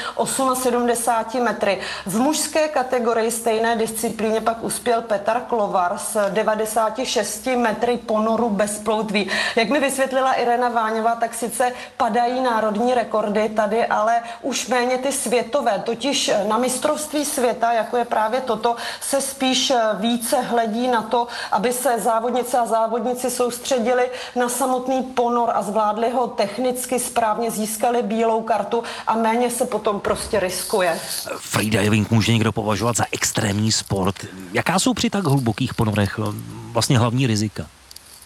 78 metry. V mužské kategorii stejné disciplíně pak uspěl Petar Klovar s 96 metry ponoru bez ploutví. Jak mi vysvětlila Irena Váňová, tak sice padají národní rekordy tady, ale už méně ty světové. Totiž na mistrovství světa, jako je právě toto, se spíš více hledí na to, aby se závodnice a závodníci soustředili na samotný ponor a zvládli ho technicky správně, získali bílou kartu a méně se potom prostě riskuje. Freediving může někdo považovat za extrémní sport. Jaká jsou při tak hlubokých ponorech vlastně hlavní rizika?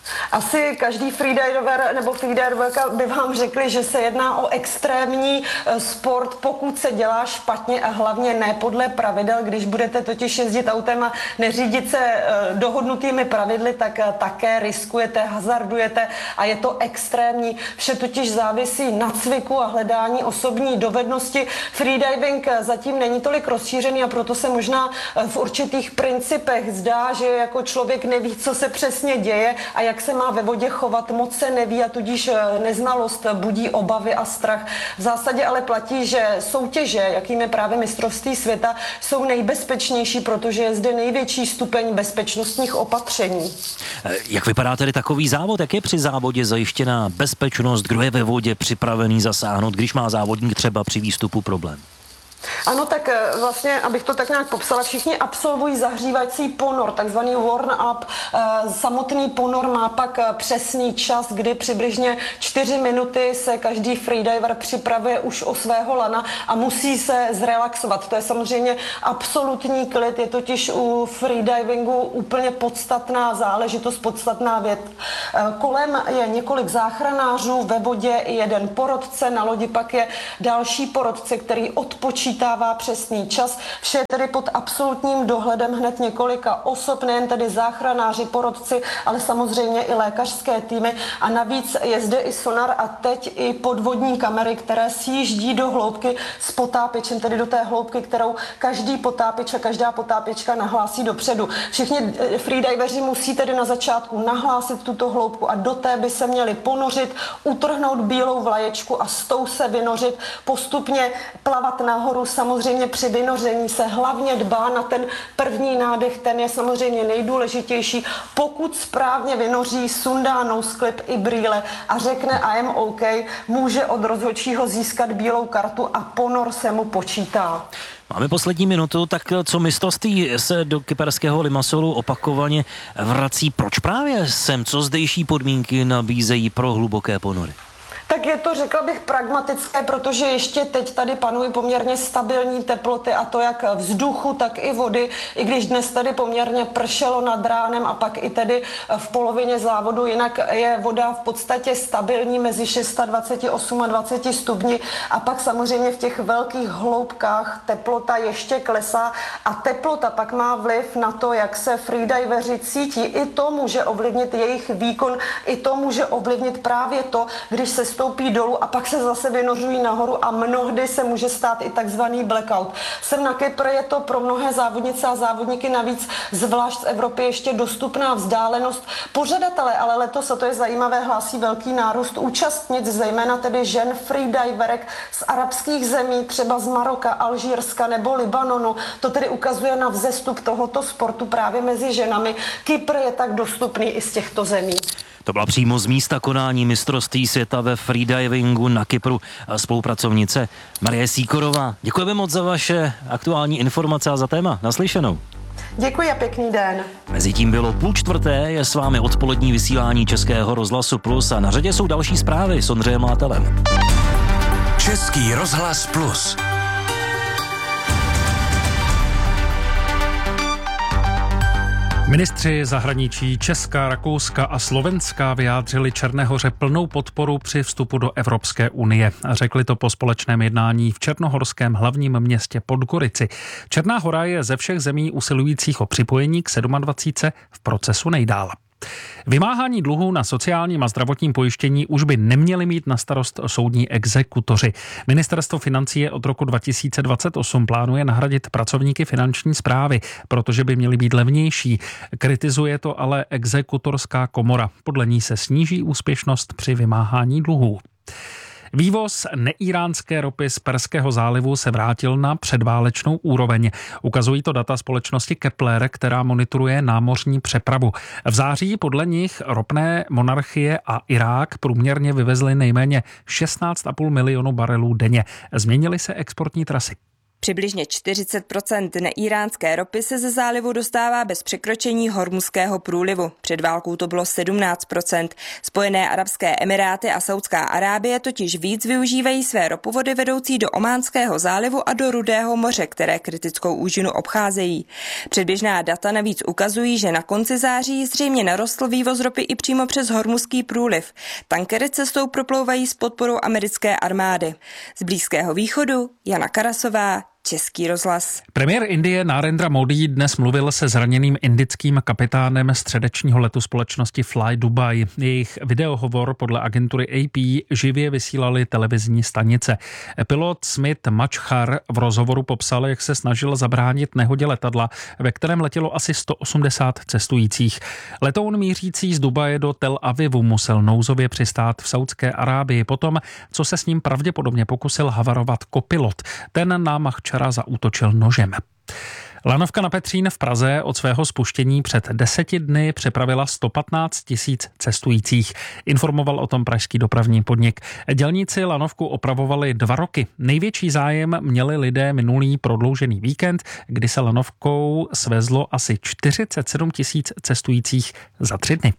Asi každý freediver nebo freediverka by vám řekli, že se jedná o extrémní sport, pokud se dělá špatně a hlavně ne podle pravidel. Když budete totiž jezdit autem a neřídit se dohodnutými pravidly, tak také riskujete, hazardujete a je to extrémní. Vše totiž závisí na cviku a hledání osobní dovednosti. Freediving zatím není tolik rozšířený a proto se možná v určitých principech zdá, že jako člověk neví, co se přesně děje a jak se má ve vodě chovat, moc se neví a tudíž neznalost budí obavy a strach. V zásadě ale platí, že soutěže, jakým je právě mistrovství světa, jsou nejbezpečnější, protože je zde největší stupeň bezpečnostních opatření. Jak vypadá tedy takový závod? Jak je při závodě zajištěná bezpečnost? Kdo je ve vodě připravený zasáhnout, když má závodník třeba při výstupu problém? Ano, tak vlastně, abych to tak nějak popsala, všichni absolvují zahřívací ponor, takzvaný warm-up. Samotný ponor má pak přesný čas, kdy přibližně 4 minuty se každý freediver připravuje už o svého lana a musí se zrelaxovat. To je samozřejmě absolutní klid, je totiž u freedivingu úplně podstatná záležitost, podstatná věc. Kolem je několik záchranářů, ve vodě i jeden porotce, na lodi pak je další porotce, který odpočítává přesný čas. Vše je tedy pod absolutním dohledem hned několika osob, nejen tedy záchranáři, porotci, ale samozřejmě i lékařské týmy. A navíc je zde i sonar a teď i podvodní kamery, které sjíždí do hloubky s potápěčem, tedy do té hloubky, kterou každý potápěč a každá potápěčka nahlásí dopředu. Všichni freediveři musí tedy na začátku nahlásit tuto hloubku a do té by se měli ponořit, utrhnout bílou vlaječku a s tou se vynořit, postupně plavat nahoru. Samozřejmě při vynoření se hlavně dbá na ten první nádech, ten je samozřejmě nejdůležitější. Pokud správně vynoří, sundá nosklip i brýle a řekne I am OK, může od rozhodčího získat bílou kartu a ponor se mu počítá. Máme poslední minutu, tak co mistrovství se do kyperského Limassolu opakovaně vrací? Proč právě sem? Co zdejší podmínky nabízejí pro hluboké ponory? Tak je to, řekla bych, pragmatické, protože ještě teď tady panují poměrně stabilní teploty a to jak vzduchu, tak i vody, i když dnes tady poměrně pršelo nad ránem a pak i tedy v polovině závodu, jinak je voda v podstatě stabilní mezi 26 a 28 stupni a pak samozřejmě v těch velkých hloubkách teplota ještě klesá a teplota pak má vliv na to, jak se freediveři cítí. I to může ovlivnit jejich výkon, i to může ovlivnit právě to, když se stoupí dolů a pak se zase vynořují nahoru a mnohdy se může stát i takzvaný blackout. Sem na Kypr je to pro mnohé závodnice a závodníky navíc zvlášť z Evropy ještě dostupná vzdálenost. Pořadatelé ale letos, a to je zajímavé, hlásí velký nárůst účastnic, zejména tedy žen freediverek z arabských zemí, třeba z Maroka, Alžírska nebo Libanonu. To tedy ukazuje na vzestup tohoto sportu právě mezi ženami. Kypr je tak dostupný i z těchto zemí. To byla přímo z místa konání mistrovství světa ve freedivingu na Kypru spolupracovnice Marie Sýkorová. Děkujeme moc za vaše aktuální informace a za téma. Naslyšenou. Děkuji a pěkný den. Mezitím bylo 3:30, je s vámi odpolední vysílání Českého rozhlasu Plus a na řadě jsou další zprávy s Ondřejem Látelem. Český rozhlas Plus. Ministři zahraničí Česka, Rakouska a Slovenska vyjádřili Černé Hoře plnou podporu při vstupu do Evropské unie. Řekli to po společném jednání v černohorském hlavním městě Podgorici. Černá Hora je ze všech zemí usilujících o připojení k 27 v procesu nejdál. Vymáhání dluhů na sociálním a zdravotním pojištění už by neměli mít na starost soudní exekutoři. Ministerstvo financí je od roku 2028 plánuje nahradit pracovníky finanční správy, protože by měli být levnější. Kritizuje to ale exekutorská komora. Podle ní se sníží úspěšnost při vymáhání dluhů. Vývoz neíránské ropy z Perského zálivu se vrátil na předválečnou úroveň. Ukazují to data společnosti Kepler, která monitoruje námořní přepravu. V září podle nich ropné monarchie a Irák průměrně vyvezly nejméně 16,5 milionu barelů denně. Změnily se exportní trasy. Přibližně 40% neíránské ropy se ze zálivu dostává bez překročení Hormuzského průlivu. Před válkou to bylo 17%. Spojené arabské emiráty a Saudská Arábie totiž víc využívají své ropovody vedoucí do Ománského zálivu a do Rudého moře, které kritickou úžinu obcházejí. Předběžná data navíc ukazují, že na konci září zřejmě narostl vývoz ropy i přímo přes Hormuzský průliv. Tankery cestou proplouvají s podporou americké armády. Z Blízkého východu Jana Karasová, Český rozhlas. Premiér Indie Narendra Modi dnes mluvil se zraněným indickým kapitánem středečního letu společnosti Fly Dubai. Jejich videohovor podle agentury AP živě vysílali televizní stanice. Pilot Smith Machhar v rozhovoru popsal, jak se snažil zabránit nehodě letadla, ve kterém letělo asi 180 cestujících. Letoun mířící z Dubaje do Tel Avivu musel nouzově přistát v Saudské Arábii potom, co se s ním pravděpodobně pokusil havarovat kopilot. Ten na Machhara zaútočil nožem. Lanovka na Petřín v Praze od svého spuštění před 10 dny přepravila 115 000 cestujících. Informoval o tom pražský dopravní podnik. Dělníci lanovku opravovali 2 roky. Největší zájem měli lidé minulý prodloužený víkend, kdy se lanovkou svezlo asi 47 000 cestujících za 3 dny.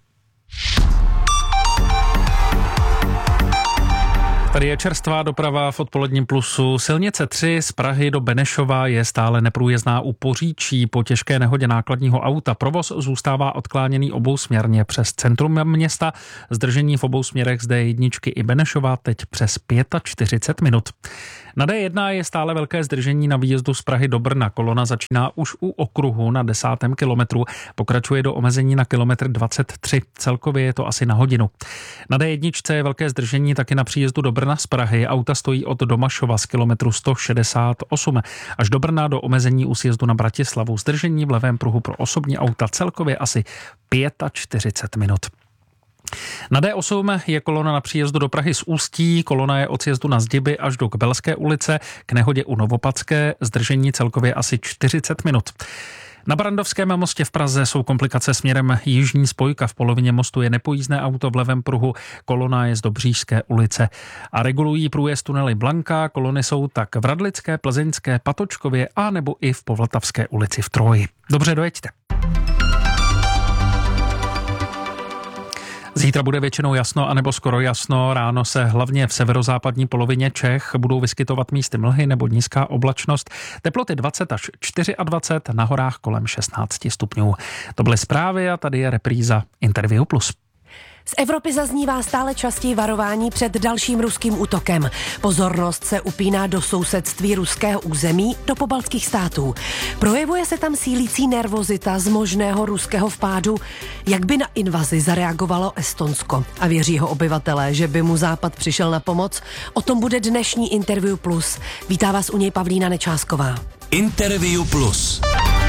Tady je čerstvá doprava v odpoledním Plusu. Silnice 3 z Prahy do Benešova je stále neprůjezdná u Poříčí. Po těžké nehodě nákladního auta provoz zůstává odkláněný obousměrně přes centrum města. Zdržení v obou směrech z D1 i Benešova teď přes 45 minut. Na D1 je stále velké zdržení na výjezdu z Prahy do Brna. Kolona začíná už u okruhu na 10. kilometru, pokračuje do omezení na kilometr 23. Celkově je to asi na hodinu. Na D1 je velké zdržení taky na příjezdu do Brna z Prahy. Auta stojí od Domašova z kilometru 168 až do Brna do omezení u sjezdu na Bratislavu. Zdržení v levém pruhu pro osobní auta celkově asi 45 minut. Na D8 je kolona na příjezdu do Prahy z Ústí, kolona je od sjezdu na Zdiby až do Kbelské ulice, k nehodě u Novopadské, zdržení celkově asi 40 minut. Na Barandovském mostě v Praze jsou komplikace směrem jižní spojka. V polovině mostu je nepojízdné auto v levém pruhu, kolona je z Dobřížské ulice. A regulují průjezd tunely Blanka, kolony jsou tak v Radlické, Plzeňské, Patočkově a nebo i v Povltavské ulici v Troji. Dobře, dojeďte. Zítra bude většinou jasno anebo skoro jasno. Ráno se hlavně v severozápadní polovině Čech budou vyskytovat místy mlhy nebo nízká oblačnost. Teploty 20 až 24, na horách kolem 16 stupňů. To byly zprávy a tady je repríza Interview Plus. Z Evropy zaznívá stále častěji varování před dalším ruským útokem. Pozornost se upíná do sousedství ruského území, do pobaltských států. Projevuje se tam sílící nervozita z možného ruského vpádu. Jak by na invazi zareagovalo Estonsko? A věří jeho obyvatelé, že by mu Západ přišel na pomoc? O tom bude dnešní Interview Plus. Vítá vás u něj Pavlína Nečásková. Interview Plus.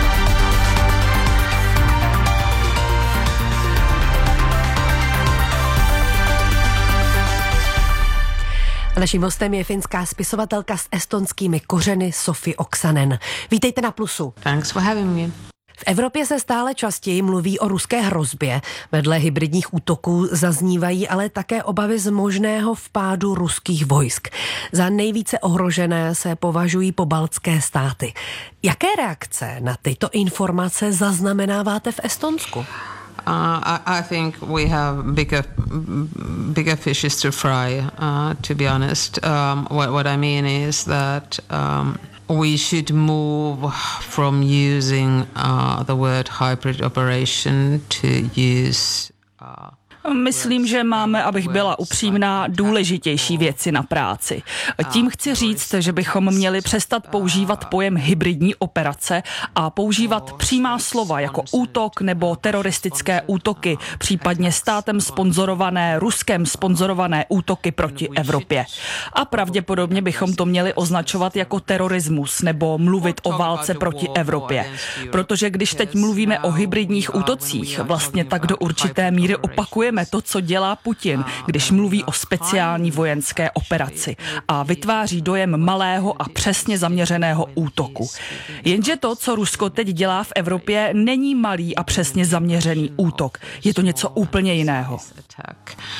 Naším hostem je finská spisovatelka s estonskými kořeny Sofi Oksanen. Vítejte na Plusu. Thanks for having me. V Evropě se stále častěji mluví o ruské hrozbě. Vedle hybridních útoků zaznívají ale také obavy z možného vpádu ruských vojsk. Za nejvíce ohrožené se považují pobaltské státy. Jaké reakce na tyto informace zaznamenáváte v Estonsku? I think we have bigger fishes to fry, to be honest. What I mean is that we should move from using the word hybrid operation to use Myslím, že máme, abych byla upřímná, důležitější věci na práci. Tím chci říct, že bychom měli přestat používat pojem hybridní operace a používat přímá slova jako útok nebo teroristické útoky, případně státem sponzorované, Ruskem sponzorované útoky proti Evropě. A pravděpodobně bychom to měli označovat jako terorismus nebo mluvit o válce proti Evropě. Protože když teď mluvíme o hybridních útocích, vlastně tak do určité míry opakujeme to, co dělá Putin, když mluví o speciální vojenské operaci a vytváří dojem malého a přesně zaměřeného útoku. Jenže to, co Rusko teď dělá v Evropě, není malý a přesně zaměřený útok. Je to něco úplně jiného.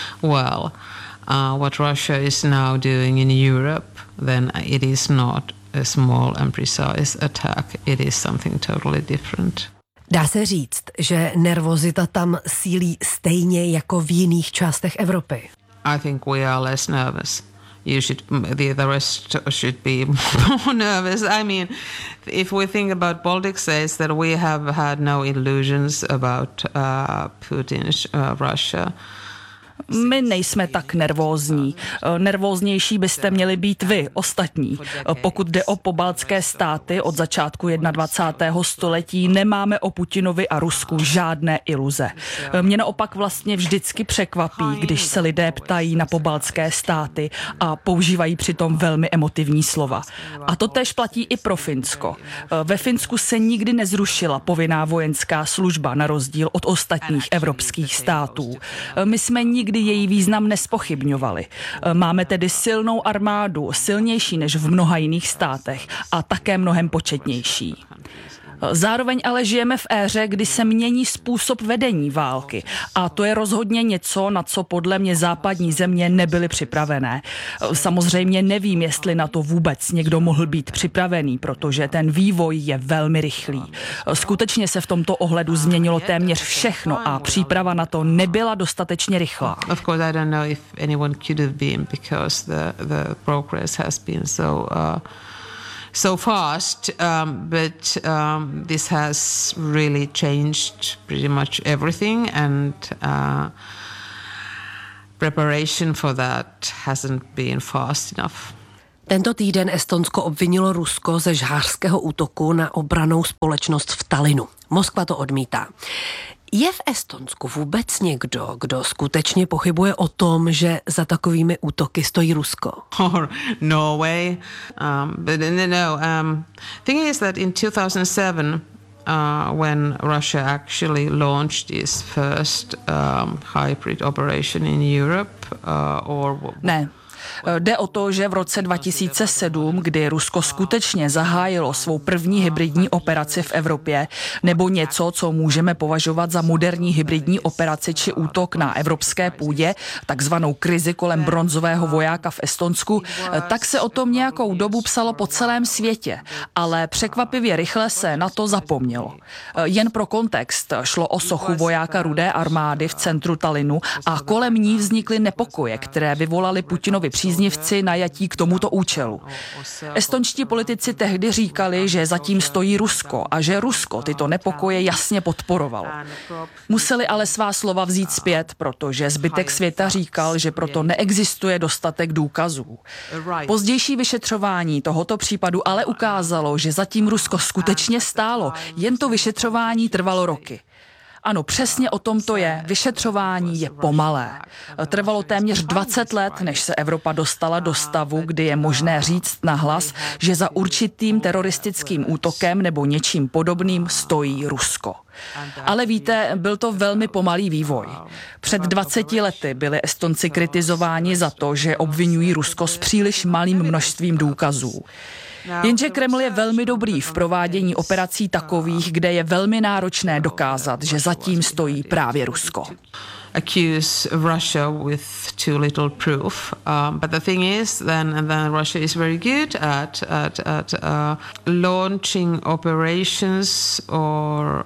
What Russia is now doing in Europe, then it is not a small and precise attack. It is something totally different. Dá se říct, že nervozita tam sílí stejně jako v jiných částech Evropy. I think we are less nervous. The rest should be more nervous. I mean, if we think about Baltic states, that we have had no illusions about Putin's Russia. My nejsme tak nervózní. Nervóznější byste měli být vy, ostatní. Pokud jde o pobaltské státy, od začátku 21. století nemáme o Putinovi a Rusku žádné iluze. Mě naopak vlastně vždycky překvapí, když se lidé ptají na pobaltské státy a používají přitom velmi emotivní slova. A to též platí i pro Finsko. Ve Finsku se nikdy nezrušila povinná vojenská služba na rozdíl od ostatních evropských států. My jsme nikdy její význam nespochybňovali. Máme tedy silnou armádu, silnější než v mnoha jiných státech a také mnohem početnější. Zároveň ale žijeme v éře, kdy se mění způsob vedení války a to je rozhodně něco, na co podle mě západní země nebyly připravené. Samozřejmě nevím, jestli na to vůbec někdo mohl být připravený, protože ten vývoj je velmi rychlý. Skutečně se v tomto ohledu změnilo téměř všechno a příprava na to nebyla dostatečně rychlá. Of course, I don't know if anyone could have been because the progress has been so fast, but this has really changed pretty much everything, and preparation for that hasn't been fast enough. Tento týden Estonsko obvinilo Rusko ze žhářského útoku na obrannou společnost v Tallinnu. Moskva to odmítá. Je v Estonsku vůbec někdo, kdo skutečně pochybuje o tom, že za takovými útoky stojí Rusko? Or Norway, but no. Thing is that in 2007, when Russia actually launched its first hybrid operation in Europe, Ne. Jde o to, že v roce 2007, kdy Rusko skutečně zahájilo svou první hybridní operaci v Evropě, nebo něco, co můžeme považovat za moderní hybridní operaci či útok na evropské půdě, takzvanou krizi kolem bronzového vojáka v Estonsku, tak se o tom nějakou dobu psalo po celém světě, ale překvapivě rychle se na to zapomnělo. Jen pro kontext, šlo o sochu vojáka Rudé armády v centru Tallinnu a kolem ní vznikly nepokoje, které vyvolaly Putinovi příznivci najatí k tomuto účelu. Estonští politici tehdy říkali, že zatím stojí Rusko a že Rusko tyto nepokoje jasně podporovalo. Museli ale svá slova vzít zpět, protože zbytek světa říkal, že proto neexistuje dostatek důkazů. Pozdější vyšetřování tohoto případu ale ukázalo, že zatím Rusko skutečně stálo, jen to vyšetřování trvalo roky. Ano, přesně o tom to je. Vyšetřování je pomalé. Trvalo téměř 20 let, než se Evropa dostala do stavu, kdy je možné říct nahlas, že za určitým teroristickým útokem nebo něčím podobným stojí Rusko. Ale víte, byl to velmi pomalý vývoj. Před 20 lety byli Estonci kritizováni za to, že obvinují Rusko s příliš malým množstvím důkazů. Jenže Kreml je velmi dobrý v provádění operací takových, kde je velmi náročné dokázat, že zatím stojí právě Rusko. Accuse Russia with too little proof, but the thing is, then Russia is very good at launching operations or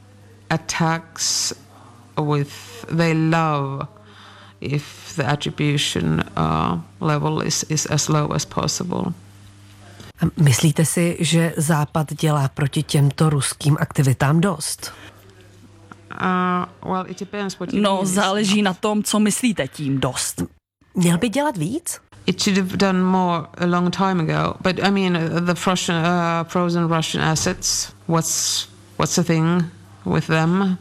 attacks with they love if the attribution level is as low as possible. Myslíte si, že Západ dělá proti těmto ruským aktivitám dost? No, záleží na tom, co myslíte tím dost. Měl by dělat víc? It should have done more a long time ago. But I mean, the frozen Russian assets. What's the thing with them?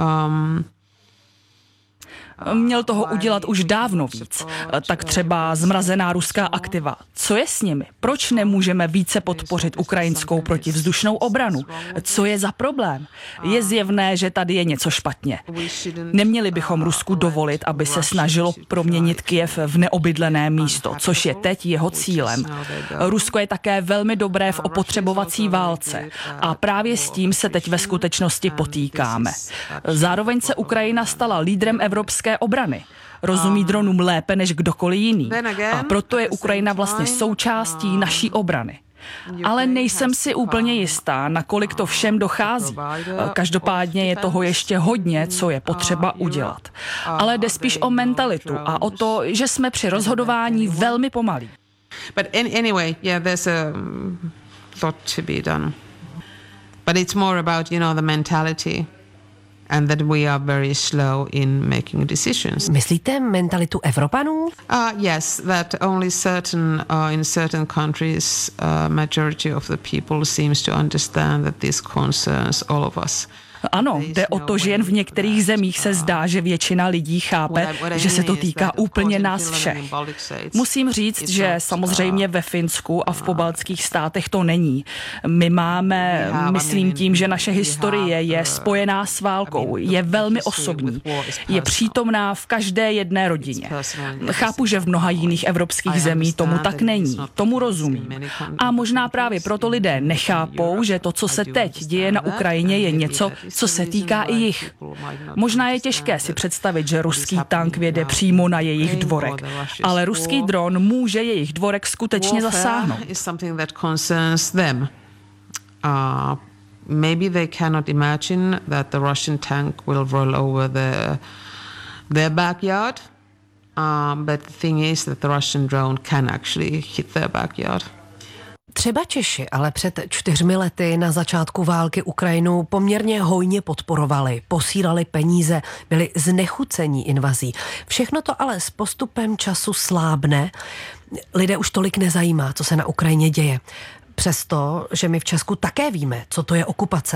Měl toho udělat už dávno víc. Tak třeba zmrazená ruská aktiva. Co je s nimi? Proč nemůžeme více podpořit ukrajinskou protivzdušnou obranu? Co je za problém? Je zjevné, že tady je něco špatně. Neměli bychom Rusku dovolit, aby se snažilo proměnit Kyjev v neobydlené místo, což je teď jeho cílem. Rusko je také velmi dobré v opotřebovací válce a právě s tím se teď ve skutečnosti potýkáme. Zároveň se Ukrajina stala lídrem evropské obrany. Rozumí dronům lépe než kdokoliv jiný. A proto je Ukrajina vlastně součástí naší obrany. Ale nejsem si úplně jistá, nakolik to všem dochází. Každopádně je toho ještě hodně, co je potřeba udělat. Ale jde spíš o mentalitu a o to, že jsme při rozhodování velmi pomalí. But anyway, yeah, there's a thought to be done. But it's more about, the mentality. And that we are very slow in making decisions. Myslíte mentalitu Evropanů? Yes, that only in certain countries, majority of the people seems to understand that this concerns all of us. Ano, jde o to, že jen v některých zemích se zdá, že většina lidí chápe, že se to týká úplně nás všech. Musím říct, že samozřejmě ve Finsku a v pobaltských státech to není. My máme, myslím tím, že naše historie je spojená s válkou, je velmi osobní, je přítomná v každé jedné rodině. Chápu, že v mnoha jiných evropských zemí tomu tak není, tomu rozumím. A možná právě proto lidé nechápou, že to, co se teď děje na Ukrajině, je něco, co se týká i jich. Možná je těžké si představit, že ruský tank vjede přímo na jejich dvorek, ale ruský dron může jejich dvorek skutečně zasáhnout. Maybe they cannot imagine that the Russian tank will roll over their backyard, but the thing is that the Russian drone can actually hit their backyard. Třeba Češi ale před 4 lety na začátku války Ukrajinu poměrně hojně podporovali, posílali peníze, byli znechucení invazí. Všechno to ale s postupem času slábne. Lidé už tolik nezajímá, co se na Ukrajině děje. Přesto, že my v Česku také víme, co to je okupace.